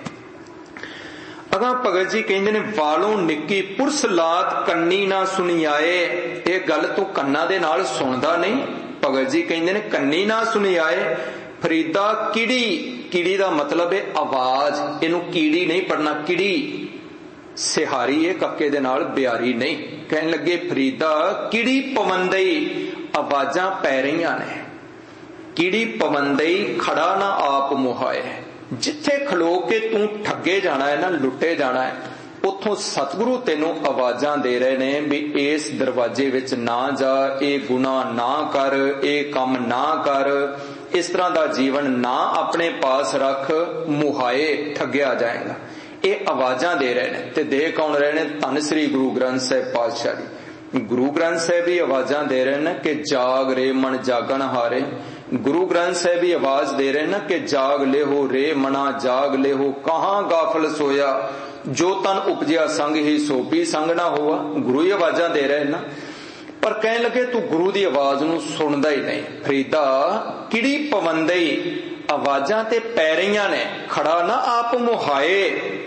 अगा भगत जी कहंदे ने, वालों निक्की पुरस लात कन्नी ना सुनी आए। ये गल तू कन्ना दे नाल सुनदा नहीं। भगत जी कहंदे ने कन्नी ना सुनी आए। फरीदा किड़ी, किड़ी का मतलब है आवाज, इनू कीड़ी नहीं पढ़ना, किड़ी सिहारी है कक्के दे नाल बिहारी नहीं। कहन लगे फरीदा किड़ी पवंदई, आवाजा पै रही ने। किड़ी पवंदई खड़ा ना आप मुहाए, जिथे खलो के तू ठगे जाना है ना, लुटे जाना है, उथों सतगुरु तेनों आवाजा दे रहे ने भी इस दरवाजे विच ना जा, ये गुनाह ना कर, ये काम ना कर, इस तरह का जीवन ना अपने पास रख, मुहाए ठगया जाएगा। ये आवाजा दे रहे ने ते दे कौन रहे ने? धन श्री गुरु ग्रंथ साहिब पातशाह जी। गुरु ग्रंथ साहिब भी आवाजा दे रहे ने कि जाग रे मन जागन हारे। गुरु ग्रंथ साहिब भी आवाज दे रहे न कि जाग ले हो रे मना, जाग ले हो कहां गाफल सोया, जो तन उपजिया संग ही सोपी संग ना हुआ। गुरु ही आवाजा दे रहे ना, पर कहने लगे तू गुरु की आवाज नूं सुनदा ही नहीं। फरीदा किड़ी पवंदई, आवाजा ते पै रहीआं ने, खड़ा ना आप मुहाए।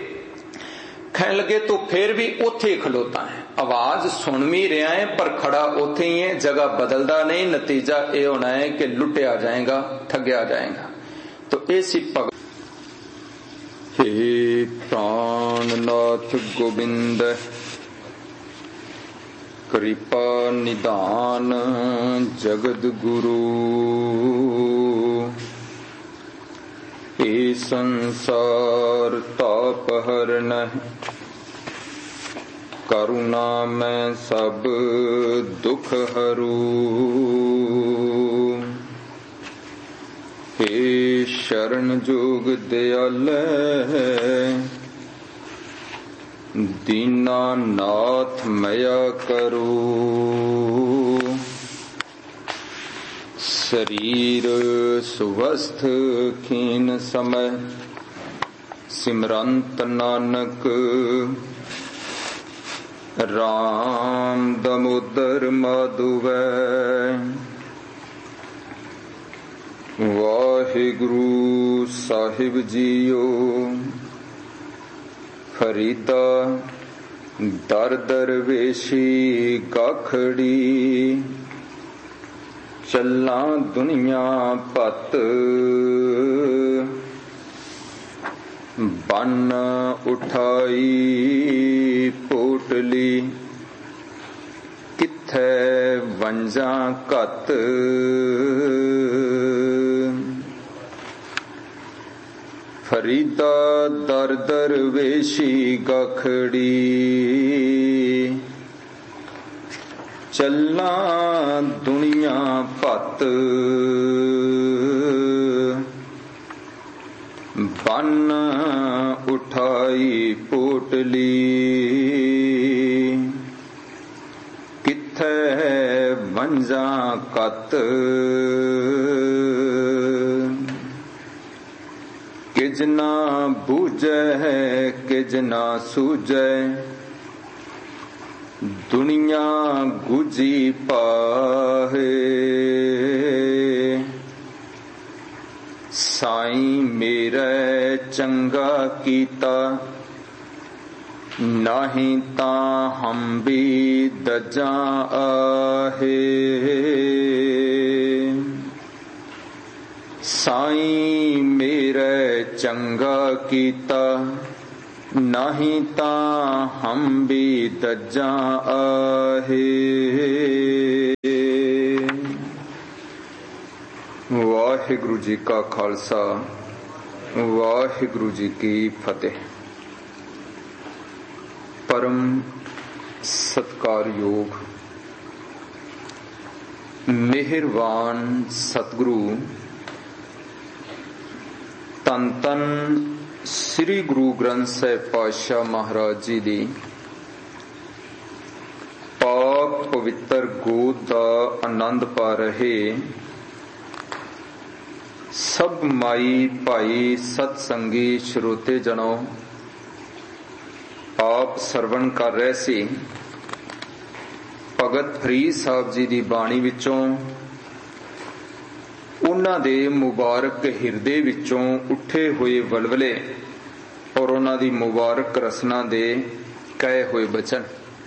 कहने लगे तो फिर भी उथे ही खलोता है, आवाज सुन भी रहा है पर खड़ा उथे ही है, जगह बदलता नहीं। नतीजा यह होना है कि लुटिया जाएगा, ठगया जाएगा। तो ऐसी भगत हे प्राणनाथ गोविंद कृपा निदान जगद गुरु, हे संसार ताप हरण करुणा में सब दुख हरू। हे शरण जोग दयाल दीना नाथ मया करो। शरीर स्वस्थ खीन समय सिमरंत नानक, राम दामोदर माधुवै। ਵਾਹਿਗੁਰੂ ਸਾਹਿਬ ਜੀਓ। ਫਰੀਦਾ ਦਰ ਦਰਵੇਸ਼ੀ ਗਾਖੜੀ, ਚੱਲਾਂ ਦੁਨੀਆ ਭੱਤ ਬੰਨ ਉਠਾਈ ਪੋਟਲੀ, ਕਿੱਥੈ ਵੰਜਾਂ ਘੱਤ ਫਰੀਦਾ ਦਰ ਦਰਵੇਸ਼ੀ ਗਾਖੜੀ, ਚੱਲਾਂ ਦੁਨੀਆ ਭੱਤ ਬੰਨ ਉਠਾਈ ਪੋਟਲੀ, ਕਿੱਥੈ ਵੰਜਾਂ ਘੱਤ ਕਿਜ ਨਾ ਬੂਝੈ ਕਿਜ ਨਾ ਸੂਝੈ, ਦੁਨੀਆ ਗੁਜੀ ਪਾਹੇ, ਸਾਈਂ ਮੇਰੇ ਚੰਗਾ ਕੀਤਾ, ਨਾਹੀਂ ਤਾਂ ਹਮ ਵੀ ਦਜਾਂ ਆਹੇ। ਸਾਈਂ ਮੇਰੇ ਚੰਗਾ ਕੀਤਾ, ਨਾਹੀਂ ਤਾਂ ਹਮ ਵੀ ਦਜਾਂ ਆਹੇ। ਵਾਹਿਗੁਰੂ ਜੀ ਕਾ ਖਾਲਸਾ, ਵਾਹਿਗੁਰੂ ਜੀ ਕੀ ਫਤਿਹ। ਪਰਮ ਸਤਿਕਾਰਯੋਗ ਮਿਹਰਬਾਨ ਸਤਿਗੁਰੂ ਧੰਨ ਧੰਨ ਸ੍ਰੀ ਗੁਰੂ ਗ੍ਰੰਥ ਸਾਹਿਬ ਪਾਤਸ਼ਾਹ ਮਹਾਰਾਜ ਜੀ ਦੀ ਪਾਕ ਪਵਿੱਤਰ ਗੋਦ ਦਾ ਆਨੰਦ ਪਾ ਰਹੇ ਸਭ ਮਾਈ ਭਾਈ ਸਤ ਸੰਗੀ ਸਰੋਤੇ ਜਨੋ, ਆਪ ਸਰਵਣ ਕਰ ਰਹੇ ਸੀ ਭਗਤ ਫਰੀਦ ਸਾਹਿਬ ਜੀ ਦੀ ਬਾਣੀ ਵਿੱਚੋਂ, ਉਹਨਾਂ ਦੇ ਮੁਬਾਰਕ ਹਿਰਦੇ ਵਿੱਚੋਂ ਉੱਠੇ ਹੋਏ ਵਲਵਲੇ ਔਰ ਉਹਨਾਂ ਦੀ ਮੁਬਾਰਕ ਰਸਨਾ ਦੇ ਕਹੇ ਹੋਏ ਬਚਨ।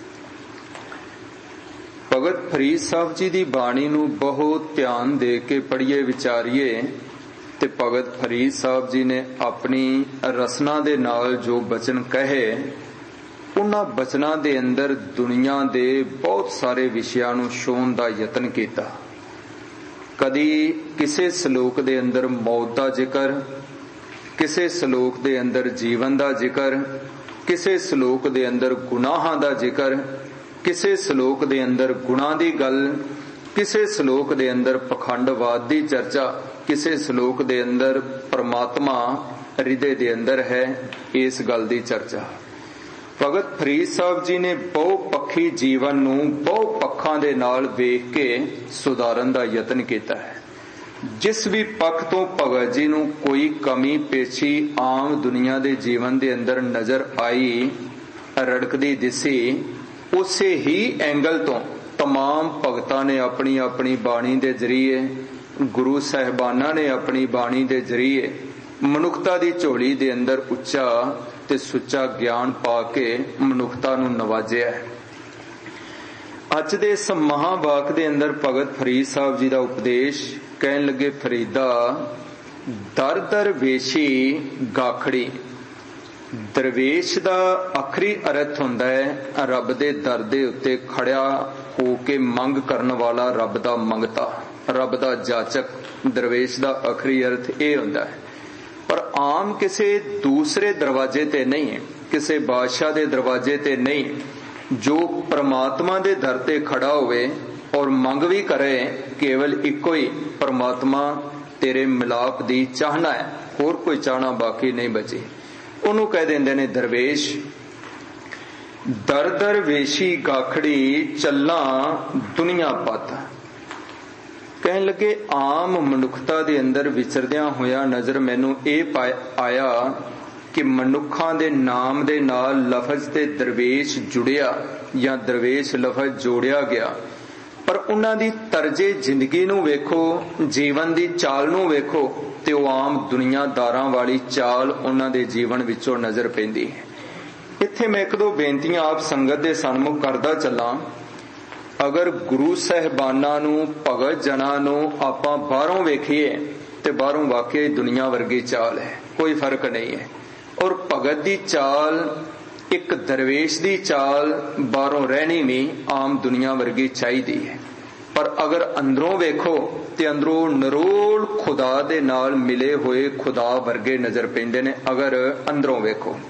ਭਗਤ ਫਰੀਦ ਸਾਹਿਬ ਜੀ ਦੀ ਬਾਣੀ ਨੂੰ ਬਹੁਤ ਧਿਆਨ ਦੇ ਕੇ ਪੜ੍ਹੀਏ, ਵਿਚਾਰੀਏ ਤੇ ਭਗਤ ਫਰੀਦ ਸਾਹਿਬ ਜੀ ਨੇ ਆਪਣੀ ਰਸਨਾ ਦੇ ਨਾਲ ਜੋ ਬਚਨ ਕਹੇ, ਉਹਨਾਂ ਬਚਨਾਂ ਦੇ ਅੰਦਰ ਦੁਨੀਆ ਦੇ ਬਹੁਤ ਸਾਰੇ ਵਿਸ਼ਿਆਂ ਨੂੰ ਛੋਹਣ ਦਾ ਯਤਨ ਕੀਤਾ। ਕਦੀ ਕਿਸੇ ਸ਼ਲੋਕ ਦੇ ਅੰਦਰ ਮੌਤ ਦਾ ਜ਼ਿਕਰ, ਕਿਸੇ ਸ਼ਲੋਕ ਦੇ ਅੰਦਰ ਜੀਵਨ ਦਾ ਜ਼ਿਕਰ, ਕਿਸੇ ਸ਼ਲੋਕ ਦੇ ਅੰਦਰ ਗੁਨਾਹਾਂ ਦਾ ਜ਼ਿਕਰ, ਕਿਸੇ ਸ਼ਲੋਕ ਦੇ ਅੰਦਰ ਗੁਣਾਂ ਦੀ ਗੱਲ, ਕਿਸੇ ਸ਼ਲੋਕ ਦੇ ਅੰਦਰ ਪਖੰਡਵਾਦ ਦੀ ਚਰਚਾ, ਕਿਸੇ ਸ਼ਲੋਕ ਦੇ ਅੰਦਰ ਪਰਮਾਤਮਾ ਹਿਰਦੇ ਦੇ ਅੰਦਰ ਹੈ, ਇਸ ਗੱਲ ਦੀ ਚਰਚਾ। ਭਗਤ ਫਰੀਦ ਸਾਹਿਬ ਜੀ ਨੇ ਬਹੁ ਪੱਖੀ ਜੀਵਨ ਨੂੰ ਬਹੁ ਪੱਖਾਂ ਦੇ ਨਾਲ ਵੇਖ ਕੇ ਸੁਧਾਰਨ ਦਾ ਯਤਨ ਕੀਤਾ ਹੈ। ਜਿਸ ਵੀ ਪੱਖ ਤੋਂ ਭਗਤ ਜੀ ਨੂੰ ਕੋਈ ਕਮੀ ਪੇਸ਼ੀ ਆਮ ਦੁਨੀਆ ਦੇ ਜੀਵਨ ਦੇ ਅੰਦਰ ਨਜ਼ਰ ਆਈ, ਰੜਕਦੀ ਦਿਸੀ, ਉਸੇ ਹੀ ਐਂਗਲ ਤੋਂ तमाम ਭਗਤਾਂ ਨੇ ਆਪਣੀ ਆਪਣੀ ਬਾਣੀ ਦੇ ਜ਼ਰੀਏ, ਗੁਰੂ ਸਾਹਿਬਾਨਾਂ ਨੇ ਆਪਣੀ ਬਾਣੀ ਦੇ ਜ਼ਰੀਏ ਮਨੁੱਖਤਾ ਦੀ ਝੋਲੀ ਦੇ ਅੰਦਰ ਉੱਚਾ ਤੇ ਸੁੱਚਾ ਗਿਆਨ ਪਾ ਕੇ ਮਨੁੱਖਤਾ ਨੂੰ ਨਵਾਜਿਆ ਹੈ। ਅੱਜ ਦੇ ਇਸ ਮਹਾਵਾਕ ਦੇ ਅੰਦਰ ਭਗਤ ਫਰੀਦ ਸਾਹਿਬ ਜੀ ਦਾ ਉਪਦੇਸ਼ ਕਹਿਣ ਲੱਗੇ, ਫਰੀਦਾ ਦਰ ਦਰਵੇਸ਼ੀ ਗਾਖੜੀ। ਦਰਵੇਸ਼ ਦਾ ਆਖਰੀ ਅਰਥ ਹੁੰਦਾ ਹੈ ਰੱਬ ਦੇ ਦਰ ਦੇ ਉੱਤੇ ਖੜਿਆ ਹੋ ਕੇ ਮੰਗ ਕਰਨ ਵਾਲਾ, ਰੱਬ ਦਾ ਮੰਗਤਾ, ਰੱਬ ਦਾ ਜਾਚਕ। ਦਰਵੇਸ਼ ਦਾ ਆਖਰੀ ਅਰਥ ਇਹ ਹੁੰਦਾ ਹੈ। ਪਰ ਆਮ ਕਿਸੇ ਦੂਸਰੇ ਦਰਵਾਜ਼ੇ ਤੇ ਨਹੀਂ, ਕਿਸੇ ਬਾਦਸ਼ਾਹ ਦੇ ਦਰਵਾਜ਼ੇ ਤੇ ਨਹੀਂ, ਜੋ ਪ੍ਰਮਾਤਮਾ ਦੇ ਦਰ ਤੇ ਖੜਾ ਹੋਵੇ ਔਰ ਮੰਗ ਵੀ ਕਰੇ, ਕੇਵਲ ਇੱਕੋ ਹੀ ਪ੍ਰਮਾਤਮਾ ਤੇਰੇ ਮਿਲਾਪ ਦੀ ਚਾਹਨਾ ਹੈ, ਹੋਰ ਕੋਈ ਚਾਹਨਾ ਬਾਕੀ ਨਹੀਂ ਬਚੀ, ਉਹਨੂੰ ਕਹਿ ਦਿੰਦੇ ਨੇ ਦਰਵੇਸ਼। ਦਰ ਦਰਵੇਸ਼ੀ ਗਾਖੜੀ, ਚੱਲਾਂ ਦੁਨੀਆ ਪੱਤ। ਕਹਿਣ ਲੱਗੇ ਆਮ ਮਨੁੱਖਤਾ ਦੇ ਅੰਦਰ ਵਿਚਰਦਿਆਂ ਹੋਇਆ ਨਜ਼ਰ ਮੈਨੂੰ ਇਹ ਆਇਆ ਕਿ ਮਨੁੱਖਾਂ ਦੇ ਨਾਮ ਦੇ ਨਾਲ ਲਫ਼ਜ਼ ਤੇ ਦਰਵੇਸ਼ ਜੁੜਿਆ ਜਾਂ ਦਰਵੇਸ਼ ਲਫ਼ਜ਼ ਜੋੜਿਆ ਗਿਆ ਪਰ ਉਹਨਾਂ ਦੀ ਤਰਜੇ ਜ਼ਿੰਦਗੀ ਨੂੰ ਵੇਖੋ, ਜੀਵਨ ਦੀ ਚਾਲ ਨੂੰ ਵੇਖੋ ਤੇ ਉਹ ਆਮ ਦੁਨੀਆਦਾਰਾਂ ਵਾਲੀ ਚਾਲ ਉਹਨਾਂ ਦੇ ਜੀਵਨ ਵਿੱਚੋਂ ਨਜ਼ਰ ਪੈਂਦੀ ਹੈ। ਇੱਥੇ ਮੈਂ ਇੱਕ ਦੋ ਬੇਨਤੀਆਂ ਆਪ ਸੰਗਤ ਦੇ ਸਨਮੁਖ ਕਰਦਾ ਚੱਲਾਂ। ਅਗਰ ਗੁਰੂ ਸਾਹਿਬਾਨਾਂ ਨੂੰ, ਭਗਤ ਜਨਾਂ ਨੂੰ ਆਪਾਂ ਬਾਹਰੋਂ ਵੇਖੀਏ ਤੇ ਬਾਹਰੋਂ ਵਾਕਿਆ ਦੁਨੀਆ ਵਰਗੀ ਚਾਲ ਹੈ, ਕੋਈ ਫਰਕ ਨਹੀਂ ਹੈ। ਔਰ ਭਗਤ ਦੀ ਚਾਲ, ਇੱਕ ਦਰਵੇਸ਼ ਦੀ ਚਾਲ ਬਾਹਰੋਂ ਰਹਿਣੀ ਵੀ ਆਮ ਦੁਨੀਆ ਵਰਗੀ ਚਾਹੀਦੀ ਹੈ। ਪਰ ਅਗਰ ਅੰਦਰੋਂ ਵੇਖੋ ਤੇ ਅੰਦਰੋਂ ਨਿਰੋਲ ਖੁਦਾ ਦੇ ਨਾਲ ਮਿਲੇ ਹੋਏ ਖੁਦਾ ਵਰਗੇ ਨਜ਼ਰ ਪੈਂਦੇ ਨੇ। ਅਗਰ ਅੰਦਰੋਂ ਵੇਖੋ,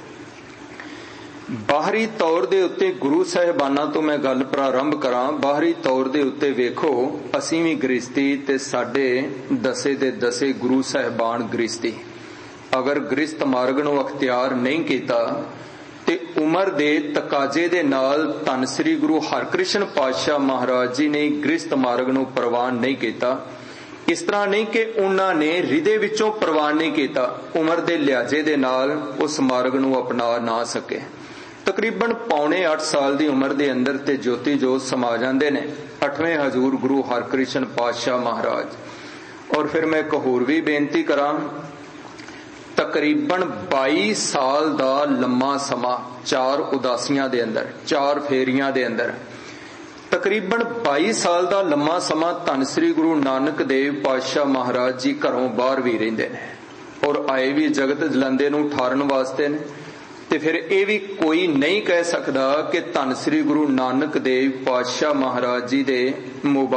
ਬਾਹਰੀ ਤੌਰ ਦੇ ਉੱਤੇ ਗੁਰੂ ਸਾਹਿਬਾਨਾਂ ਤੋਂ ਮੈਂ ਗੱਲ ਪ੍ਰਾਰੰਭ ਕਰਾਂ। ਬਾਹਰੀ ਤੌਰ ਦੇ ਉੱਤੇ ਵੇਖੋ, ਅਸੀਂ ਵੀ ਗ੍ਰਸਤੀ ਤੇ ਸਾਡੇ ਦਸੇ ਦੇ ਦਸੇ ਗੁਰੂ ਸਾਹਿਬਾਨ ਗ੍ਰਸਤੀ। ਅਗਰ ਗ੍ਰਸਤ ਮਾਰਗ ਨੂੰ ਅਖਤਿਆਰ ਨਹੀਂ ਕੀਤਾ ਤੇ ਉਮਰ ਦੇ ਤਕਾਜ਼ੇ ਦੇ ਨਾਲ ਧੰਨ ਸ੍ਰੀ ਗੁਰੂ ਹਰਕ੍ਰਿਸ਼ਨ ਪਾਤਸ਼ਾਹ ਮਹਾਰਾਜ ਜੀ ਨੇ ਗ੍ਰਸਤ ਮਾਰਗ ਨੂੰ ਪ੍ਰਵਾਨ ਨਹੀਂ ਕੀਤਾ। ਇਸ ਤਰ੍ਹਾਂ ਨਹੀਂ ਕਿ ਉਹਨਾਂ ਨੇ ਹਿਰਦੇ ਵਿੱਚੋਂ ਪ੍ਰਵਾਨ ਨਹੀਂ ਕੀਤਾ, ਉਮਰ ਦੇ ਲਿਹਾਜ਼ੇ ਦੇ ਨਾਲ ਉਸ ਮਾਰਗ ਨੂੰ ਅਪਣਾ ਨਾ ਸਕੇ। ਤਕਰੀਬਨ ਪੌਣੇ ਅੱਠ ਸਾਲ ਦੀ ਉਮਰ ਦੇ ਅੰਦਰ ਤੇ ਜੋਤੀ ਜੋਤ ਸਮਾ ਜਾਂਦੇ ਨੇ ਅੱਠਵੇਂ ਹਜ਼ੂਰ ਗੁਰੂ ਹਰਕ੍ਰਿਸ਼ਨ ਪਾਤਸ਼ਾਹ ਮਹਾਰਾਜ। ਔਰ ਫਿਰ ਮੈਂ ਇੱਕ ਹੋਰ ਵੀ ਬੇਨਤੀ ਕਰਾਂ, ਤਕਰੀਬਨ ਬਾਈ ਸਾਲ ਦਾ ਲੰਮਾ ਸਮਾਂ ਚਾਰ ਉਦਾਸੀਆਂ ਦੇ ਅੰਦਰ, ਚਾਰ ਫੇਰੀਆਂ ਦੇ ਅੰਦਰ, ਤਕਰੀਬਨ ਬਾਈ ਸਾਲ ਦਾ ਲੰਮਾ ਸਮਾਂ ਧੰਨ ਸ੍ਰੀ ਗੁਰੂ ਨਾਨਕ ਦੇਵ ਪਾਤਸ਼ਾਹ ਮਹਾਰਾਜ ਜੀ ਘਰੋਂ ਬਾਹਰ ਵੀ ਰਹਿੰਦੇ ਨੇ ਔਰ ਆਏ ਵੀ ਜਗਤ ਜਲੰਦੇ ਨੂੰ ਠਾਰਨ ਵਾਸਤੇ ਨੇ। ਤੇ ਫਿਰ ਇਹ ਵੀ ਕੋਈ ਨਹੀਂ ਕਹਿ ਸਕਦਾ ਕਿ ਧੰਨ ਸ੍ਰੀ ਗੁਰੂ ਨਾਨਕ ਦੇਵ ਪਾਤਸ਼ਾਹ ਮਹਾਰਾਜ ਜੀ ਦੇ